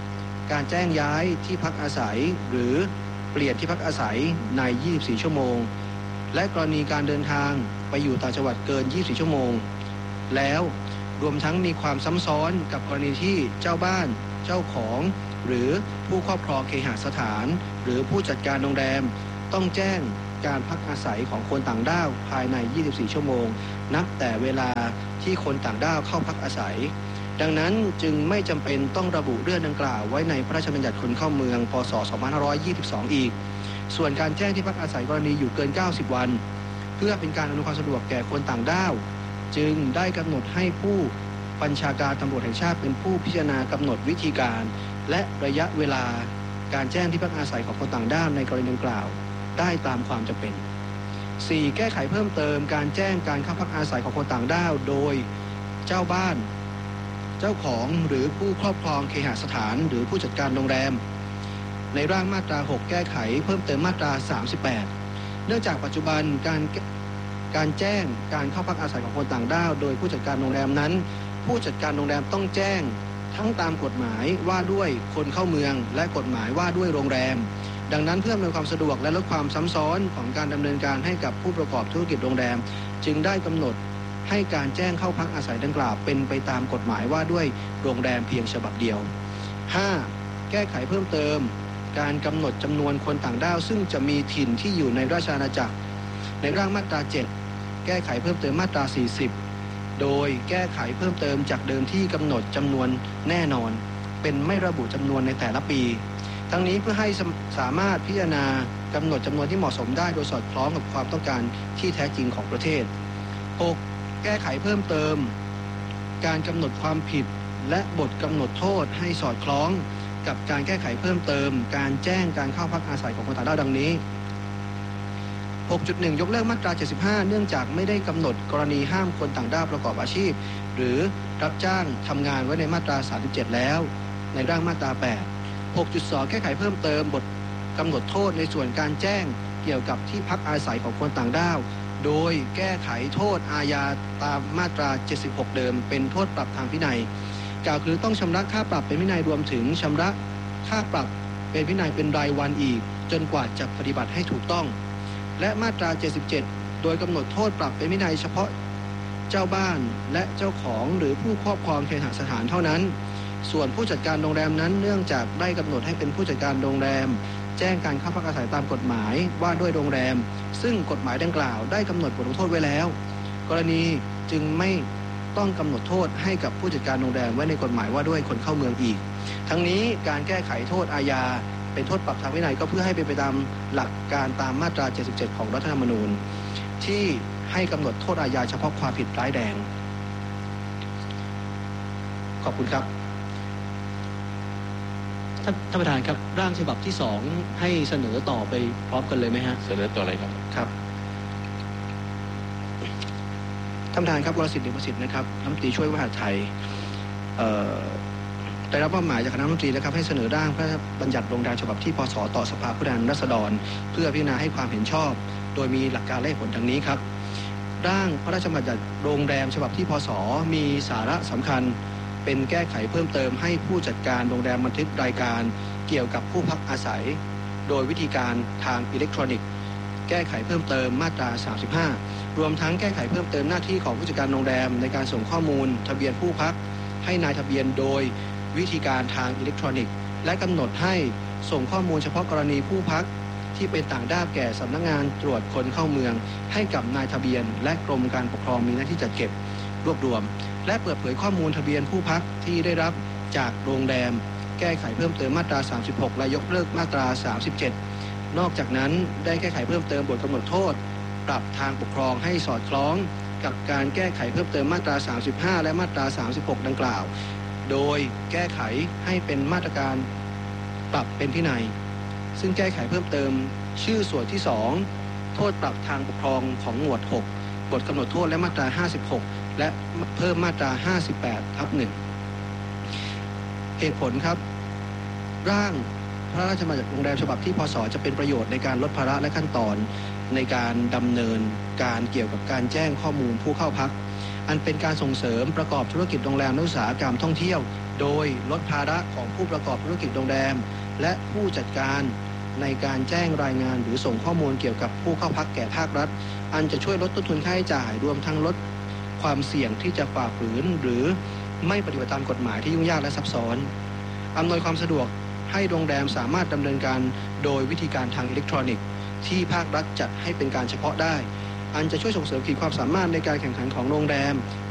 การแจ้งย้ายที่พักอาศัยหรือเปลี่ยนที่พักอาศัยในยี่สิบสี่ชั่วโมงและกรณีการเดินทางไปอยู่ต่างจังหวัดเกินยี่สิบสี่ชั่วโมงแล้วรวมทั้งมีความซ้ำซ้อนกับกรณีที่เจ้าบ้านเจ้าของหรือผู้ครอบครองเคหสถานหรือผู้จัดการโรงแรมต้องแจ้งการพักอาศัยของคนต่างด้าวภายในยี่สิบสี่ชั่วโมงนับแต่เวลาที่คนต่างด้าวเข้าพักอาศัยดังนั้นจึงไม่จำเป็นต้องระบุเรื่องดังกล่าวไว้ในพระราชบัญญัติคนเข้าเมืองพ.ศ. สองพันห้าร้อยยี่สิบสองอีกส่วนการแจ้งที่พักอาศัยกรณีอยู่เกินเก้าสิบวันเพื่อเป็นการอำนวยความสะดวกแก่คนต่างด้าวจึงได้กำหนดให้ผู้บัญชาการตำรวจแห่งชาติเป็นผู้พิจารณากำหนดวิธีการและระยะเวลาการแจ้งที่พักอาศัยของคนต่างด้าวในกรณีดังกล่าวได้ตามความจำเป็น สี่ แก้ไขเพิ่มเติมการแจ้งการเข้าพักอาศัยของคนต่างด้าวโดยเจ้าบ้านเจ้าของหรือผู้ครอบครองเคหสถานหรือผู้จัดการโรงแรมในร่างมาตรา หก แก้ไขเพิ่มเติมมาตรา สามสิบแปด เนื่องจากปัจจุบันการการแจ้งการเข้าพักอาศัยของคนต่างด้าวโดยผู้จัดการโรงแรมนั้นผู้จัดการโรงแรมต้องแจ้งทั้งตามกฎหมายว่าด้วยคนเข้าเมืองและกฎหมายว่าด้วยโรงแรมดังนั้นเพื่ออำนวยความสะดวกและลดความซ้ำซ้อนของการดำเนินการให้กับผู้ประกอบธุรกิจโรงแรมจึงได้กำหนดให้การแจ้งเข้าพักอาศัยดังกล่าวเป็นไปตามกฎหมายว่าด้วยโรงแรมเพียงฉบับเดียว ห้า แก้ไขเพิ่มเติมการกำหนดจำนวนคนต่างด้าวซึ่งจะมีถิ่นที่อยู่ในราชอาณาจักรในร่างมาตรา เจ็ด แก้ไขเพิ่มเติมมาตรา สี่สิบ โดยแก้ไขเพิ่มเติมจากเดิมที่กำหนดจำนวนแน่นอนเป็นไม่ระบุจำนวนในแต่ละปีทั้งนี้เพื่อให้สามารถพิจารณากำหนดจำนวนที่เหมาะสมได้โดยสอดคล้องกับความต้องการที่แท้จริงของประเทศ หก แก้ไขเพิ่มเติมการกำหนดความผิดและบทกำหนดโทษให้สอดคล้องกับการแก้ไขเพิ่มเติมการแจ้งการเข้าพักอาศัยของคนต่างด้าวดังนี้ หกจุดหนึ่ง ยกเลิกมาตรา เจ็ดสิบห้า เนื่องจากไม่ได้กำหนดกรณีห้ามคนต่างด้าวประกอบอาชีพหรือรับจ้างทำงานไว้ในมาตรา สามสิบเจ็ด แล้วในร่างมาตรา แปด หกจุดสอง แก้ไขเพิ่มเติมบทกำหนดโทษในส่วนการแจ้งเกี่ยวกับที่พักอาศัยของคนต่างด้าวโดยแก้ไขโทษอาญาตามมาตรา เจ็ดสิบหก เดิมเป็นโทษปรับทางวินัยกล่าวคือต้องชำระค่าปรับเป็นวินัยรวมถึงชำระค่าปรับเป็นวินัยเป็นรายวันอีกจนกว่าจะปฏิบัติให้ถูกต้องและมาตรา เจ็ดสิบเจ็ด โดยกำหนดโทษปรับเป็นวินัยเฉพาะเจ้าบ้านและเจ้าของหรือผู้ครอบครองเคหสถานเท่านั้นส่วนผู้จัดการโรงแรมนั้นเนื่องจากได้กำหนดให้เป็นผู้จัดการโรงแรมแจ้งการเข้าพักอาศัยตามกฎหมายว่าด้วยโรงแรมซึ่งกฎหมายดังกล่าวได้กำหนดบทลงโทษไว้แล้วกรณีจึงไม่ต้องกำหนดโทษให้กับผู้จัดการโรงแรมไว้ในกฎหมายว่าด้วยคนเข้าเมืองอีกทั้งนี้การแก้ไขโทษอาญาเป็นโทษปรับทางวินัยก็เพื่อให้เป็นไปตามหลักการตามมาตรา เจ็ดสิบเจ็ด ของรัฐธรรมนูญที่ให้กำหนดโทษอาญาเฉพาะความผิดร้ายแรงขอบคุณครับท่านท่านประธานครับร่างฉบับที่สองให้เสนอต่อไปพร้อมกันเลยไหมฮะเสนอต่ออะไรครับครับท่านประธานครับวรสิทธิ์ นิประสิทธิ์นะครับรัฐมนตรีช่วยมหาดไทยได้รับมอบหมายจากคณะรัฐมนตรีนะครับให้เสนอร่างพระราชบัญญัติโรงแรมฉบับที่พ.ศ.ต่อสภาผู้แทนราษฎรเพื่อพิจารณาให้ความเห็นชอบโดยมีหลักการและเหตุผลดังนี้ครับร่างพระราชบัญญัติโรงแรมฉบับที่พ.ศ.มีสาระสำคัญเป็นแก้ไขเพิ่มเติมให้ผู้จัดการโรงแรมบันทึกรายการเกี่ยวกับผู้พักอาศัยโดยวิธีการทางอิเล็กทรอนิกส์แก้ไขเพิ่มเติมมาตรา สามสิบห้า รวมทั้งแก้ไขเพิ่มเติมหน้าที่ของผู้จัดการโรงแรมในการส่งข้อมูลทะเบียนผู้พักให้นายทะเบียนโดยวิธีการทางอิเล็กทรอนิกส์และกำหนดให้ส่งข้อมูลเฉพาะกรณีผู้พักที่เป็นต่างด้าวแก่สำนักงานตรวจคนเข้าเมืองให้กับนายทะเบียนและกรมการปกครองมีหน้าที่จัดเก็บรวบรวมและเปิดเผยข้อมูลทะเบียนผู้พักที่ได้รับจากโรงแรมแก้ไขเพิ่มเติมมาตรา สามสิบหก และยกเลิกมาตรา สามสิบเจ็ด นอกจากนั้นได้แก้ไขเพิ่มเติมบทกำหนดโทษปรับทางปกครองให้สอดคล้องกับการแก้ไขเพิ่มเติมมาตรา สามสิบห้า และมาตรา สามสิบหก ดังกล่าวโดยแก้ไขให้เป็นมาตรการปรับเป็นพินัยซึ่งแก้ไขเพิ่มเติมชื่อส่วนที่สองโทษปรับทางปกครองของหมวดหกบทกำหนดโทษและมาตรา ห้าสิบหกและเพิ่มมาตรา ห้าสิบแปด ทับ หนึ่ง เหตุผลครับร่างพระราชบัญญัติโรงแรมฉบับที่พ.ศ.จะเป็นประโยชน์ในการลดภาระและขั้นตอนในการดำเนินการเกี่ยวกับการแจ้งข้อมูลผู้เข้าพักอันเป็นการส่งเสริมประกอบธุรกิจโรงแรมและอุตสาหกรรมท่องเที่ยวโดยลดภาระของผู้ประกอบธุรกิจโรงแรมและผู้จัดการในการแจ้งรายงานหรือส่งข้อมูลเกี่ยวกับผู้เข้าพักแก่ภาครัฐอันจะช่วยลดต้นทุนค่าใช้จ่ายรวมทั้งลดความเสี่ยงที่จะฝ่าฝืนหรือไม่ปฏิบัติตามกฎหมายที่ยุ่งยากและซับซ้อนอำนวยความสะดวกให้โรงแรมสามารถดำเนินการโดยวิธีการทางอิเล็กทรอนิกส์ที่ภาครัฐจัดให้เป็นการเฉพาะได้อันจะช่วยส่งเสริมขีดความสามารถในการแข่งขันของโรงแรม